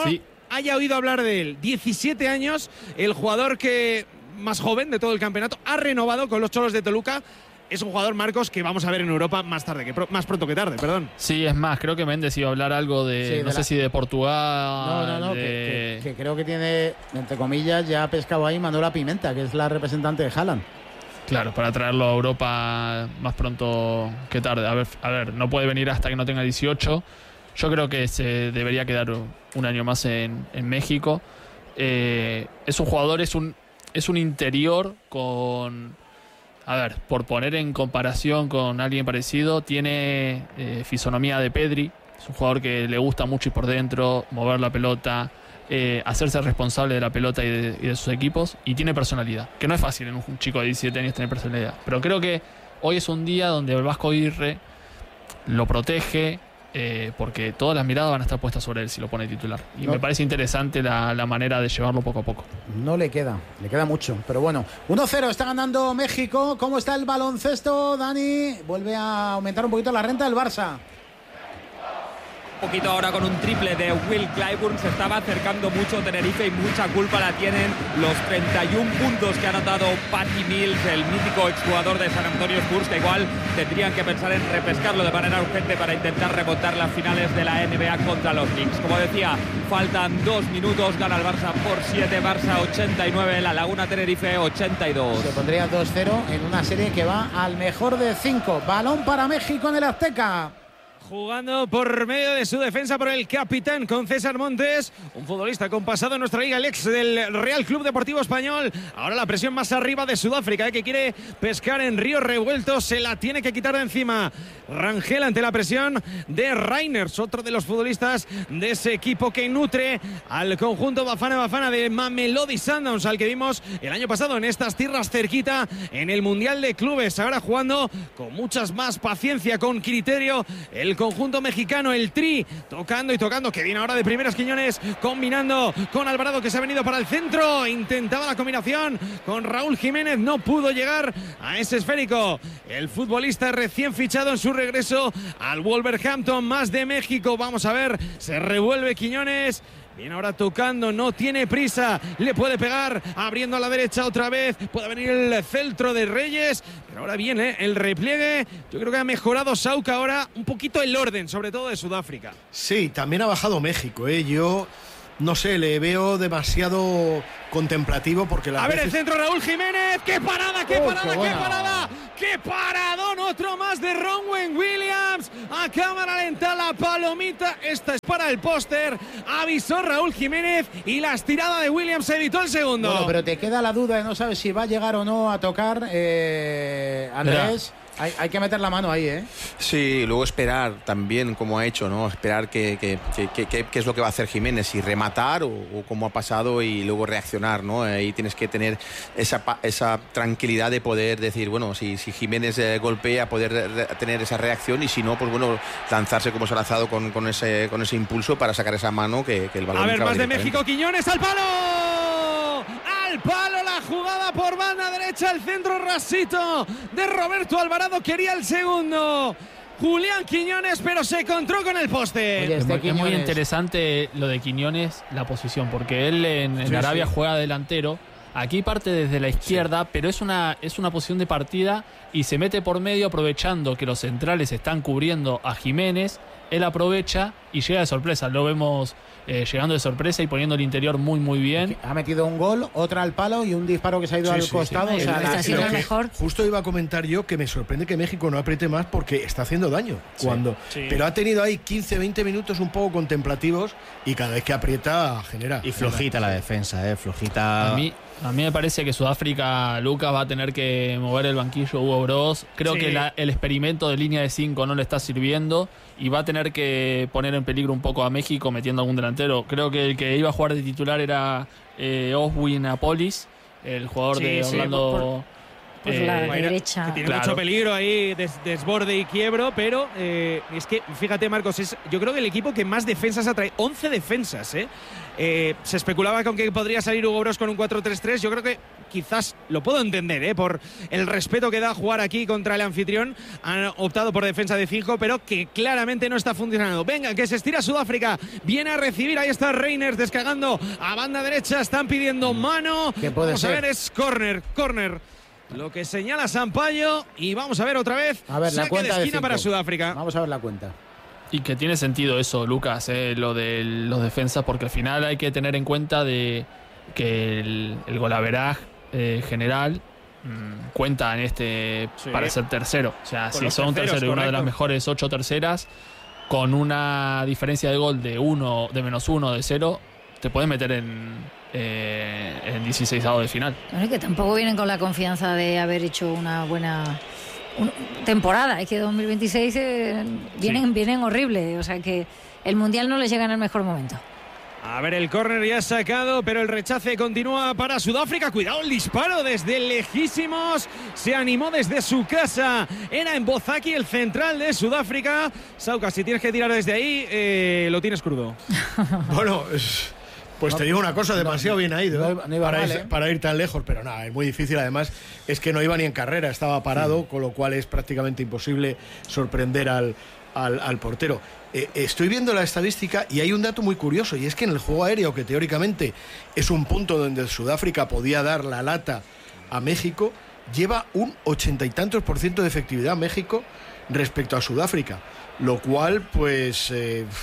haya oído hablar de él. 17 años, el jugador que más joven de todo el campeonato, ha renovado con los Cholos de Toluca. Es un jugador, Marcos, que vamos a ver en Europa más pronto que tarde, perdón. Sí, es más, creo que Méndez iba a hablar algo de, no sé si de Portugal. No, que creo que tiene, entre comillas, ya ha pescado ahí Manuela Pimenta, que es la representante de Haaland. Claro, para traerlo a Europa más pronto que tarde. A ver, no puede venir hasta que no tenga 18. Yo creo que se debería quedar un año más en México. Es un jugador, es un interior con... A ver, por poner en comparación con alguien parecido, tiene fisonomía de Pedri. Es un jugador que le gusta mucho ir por dentro, mover la pelota, hacerse responsable de la pelota y de sus equipos. Y tiene personalidad, que no es fácil en un chico de 17 años tener personalidad. Pero creo que hoy es un día donde el Vasco Aguirre lo protege, porque todas las miradas van a estar puestas sobre él si lo pone titular. Y me parece interesante la manera de llevarlo poco a poco. No le queda mucho, pero bueno. 1-0, está ganando México. ¿Cómo está el baloncesto, Dani? Vuelve a aumentar un poquito la renta del Barça. Un poquito ahora con un triple de Will Clyburn, se estaba acercando mucho Tenerife y mucha culpa la tienen los 31 puntos que ha anotado Patty Mills, el mítico exjugador de San Antonio Spurs, que igual tendrían que pensar en repescarlo de manera urgente para intentar remontar las finales de la NBA contra los Knicks. Como decía, faltan 2 minutos, gana el Barça por 7, Barça 89, La Laguna Tenerife 82. Se pondría 2-0 en una serie que va al mejor de 5. Balón para México en el Azteca. Jugando por medio de su defensa por el capitán con César Montes, un futbolista con pasado en nuestra liga, el ex del Real Club Deportivo Español. Ahora la presión más arriba de Sudáfrica, que quiere pescar en río revuelto, se la tiene que quitar de encima. Rangel ante la presión de Reiners, otro de los futbolistas de ese equipo que nutre al conjunto Bafana de Mamelodi Sundowns, al que vimos el año pasado en estas tierras cerquita en el Mundial de Clubes. Ahora jugando con muchas más paciencia, con criterio, el conjunto mexicano, el Tri, tocando y tocando, que viene ahora de primeras Quiñones, combinando con Alvarado, que se ha venido para el centro, intentaba la combinación con Raúl Jiménez, no pudo llegar a ese esférico. El futbolista recién fichado en su regreso al Wolverhampton, más de México. Vamos a ver, se revuelve Quiñones. Viene ahora tocando, no tiene prisa, le puede pegar, abriendo a la derecha otra vez, puede venir el centro de Reyes, pero ahora viene el repliegue. Yo creo que ha mejorado Sauca ahora un poquito el orden, sobre todo de Sudáfrica. Sí, también ha bajado México, yo no sé, le veo demasiado contemplativo porque a ver el centro, Raúl Jiménez, ¡qué parada, qué parada, qué parada! ¡Qué paradón! Otro más de Ronwen Williams, a cámara lenta la palomita, esta es para el póster, avisó Raúl Jiménez y la estirada de Williams evitó el segundo. Bueno, pero te queda la duda de no sabes si va a llegar o no a tocar, Andrés. Hay que meter la mano ahí, ¿eh? Sí, luego esperar también, como ha hecho, ¿no? Esperar qué es lo que va a hacer Jiménez, si rematar o cómo ha pasado y luego reaccionar, ¿no? Ahí tienes que tener esa tranquilidad de poder decir, bueno, si Jiménez golpea, poder tener esa reacción, y si no, pues bueno, lanzarse como se ha lanzado con ese impulso para sacar esa mano que el balón. A ver, más de México, Quiñones al palo. Al palo la jugada por banda derecha, el centro rasito de Roberto Alvarado, quería el segundo Julián Quiñones, pero se encontró con el poste. Oye, es muy interesante lo de Quiñones, la posición, porque él en Arabia juega delantero. Aquí parte desde la izquierda, pero es una posición de partida y se mete por medio aprovechando que los centrales están cubriendo a Jiménez. Él aprovecha y llega de sorpresa. Lo vemos llegando de sorpresa y poniendo el interior muy, muy bien. Ha metido un gol, otra al palo y un disparo que se ha ido al costado. Sí. O sea, está siendo mejor. Justo iba a comentar yo que me sorprende que México no apriete más porque está haciendo daño. Pero ha tenido ahí 15-20 minutos un poco contemplativos y cada vez que aprieta genera. Y flojita la defensa, flojita. A mí me parece que Sudáfrica, Lucas, va a tener que mover el banquillo Hugo Broz. Creo que el experimento de línea de 5 no le está sirviendo y va a tener que poner en peligro un poco a México metiendo algún delantero. Creo que el que iba a jugar de titular era Oswin Apolis, el jugador de Orlando Pues la derecha. Que tiene mucho peligro ahí, desborde y quiebro, pero es que, fíjate, Marcos, es yo creo que el equipo que más defensas ha traído. 11 defensas, se especulaba con que podría salir Hugo Broos con un 4-3-3. Yo creo que quizás lo puedo entender, por el respeto que da jugar aquí contra el anfitrión. Han optado por defensa de 5, pero que claramente no está funcionando. Venga, que se estira Sudáfrica. Viene a recibir, ahí está Reiners descargando a banda derecha. Están pidiendo mano. Vamos a ver, es córner. Lo que señala Sampaio, y vamos a ver otra vez. A ver, la cuenta de esquina para Sudáfrica. Vamos a ver la cuenta. Y que tiene sentido eso, Lucas, lo de los defensas, porque al final hay que tener en cuenta de que el golaveraje general cuenta en para ser tercero. O sea, si son tercero y una de las mejores 8 terceras, con una diferencia de gol de -1, de 0, te puedes meter en 16avos de final. Bueno, y que tampoco vienen con la confianza de haber hecho una buena temporada. Es que 2026 vienen horribles. O sea que el Mundial no les llega en el mejor momento. A ver, el córner ya sacado, pero el rechace continúa para Sudáfrica. Cuidado el disparo desde lejísimos. Se animó desde su casa. Era en Bozaki, el central de Sudáfrica. Sauca, si tienes que tirar desde ahí, lo tienes crudo. Bueno, pues te digo una cosa, demasiado bien ha ido para ir tan lejos, pero nada, es muy difícil. Además, es que no iba ni en carrera, estaba parado, con lo cual es prácticamente imposible sorprender al portero. Estoy viendo la estadística y hay un dato muy curioso, y es que en el juego aéreo, que teóricamente es un punto donde Sudáfrica podía dar la lata a México, lleva un 80 y tantos % de efectividad México respecto a Sudáfrica, lo cual pues...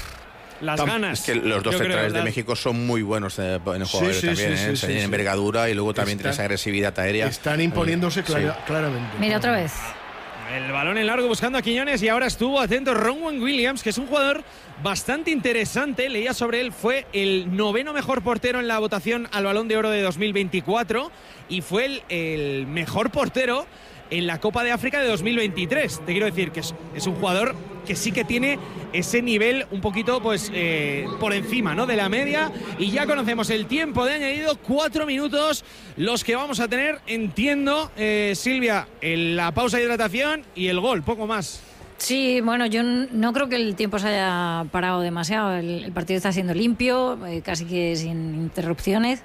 las ganas. Es que los dos centrales de México son muy buenos en el juego aéreo también. Tienen envergadura y luego también tienen esa agresividad aérea. Están imponiéndose claramente. Mira otra vez. El balón en largo buscando a Quiñones, y ahora estuvo atento Ronwen Williams, que es un jugador bastante interesante. Leía sobre él, fue el 9º mejor portero en la votación al Balón de Oro de 2024 y fue el mejor portero en la Copa de África de 2023. Te quiero decir que es un jugador que sí que tiene ese nivel un poquito pues por encima, ¿no?, de la media. Y ya conocemos el tiempo de añadido, 4 minutos los que vamos a tener, entiendo, Silvia, la pausa de hidratación y el gol, poco más. Sí, bueno, yo no creo que el tiempo se haya parado demasiado. El partido está siendo limpio, casi que sin interrupciones.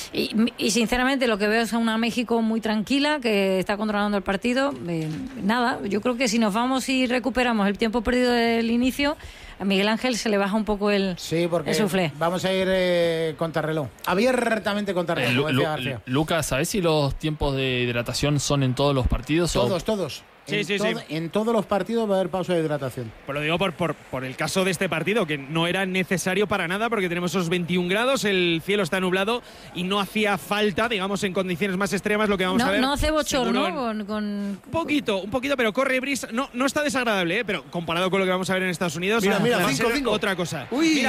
Y sinceramente lo que veo es a una México muy tranquila, que está controlando el partido. Nada, yo creo que si nos vamos y recuperamos el tiempo perdido del inicio, a Miguel Ángel se le baja un poco el suflé. Vamos a ir contrarreloj, abiertamente contrarreloj. Lucas, ¿sabes si los tiempos de hidratación son en todos los partidos? Todos. Sí. En todos los partidos va a haber pausa de hidratación. Pero lo digo por el caso de este partido, que no era necesario para nada, porque tenemos esos 21 grados, el cielo está nublado y no hacía falta, digamos, en condiciones más extremas lo que vamos a ver. No hace bochorno, Un poquito, pero corre brisa. No está desagradable, pero comparado con lo que vamos a ver en Estados Unidos, mira, va a ser otra cosa. Uy,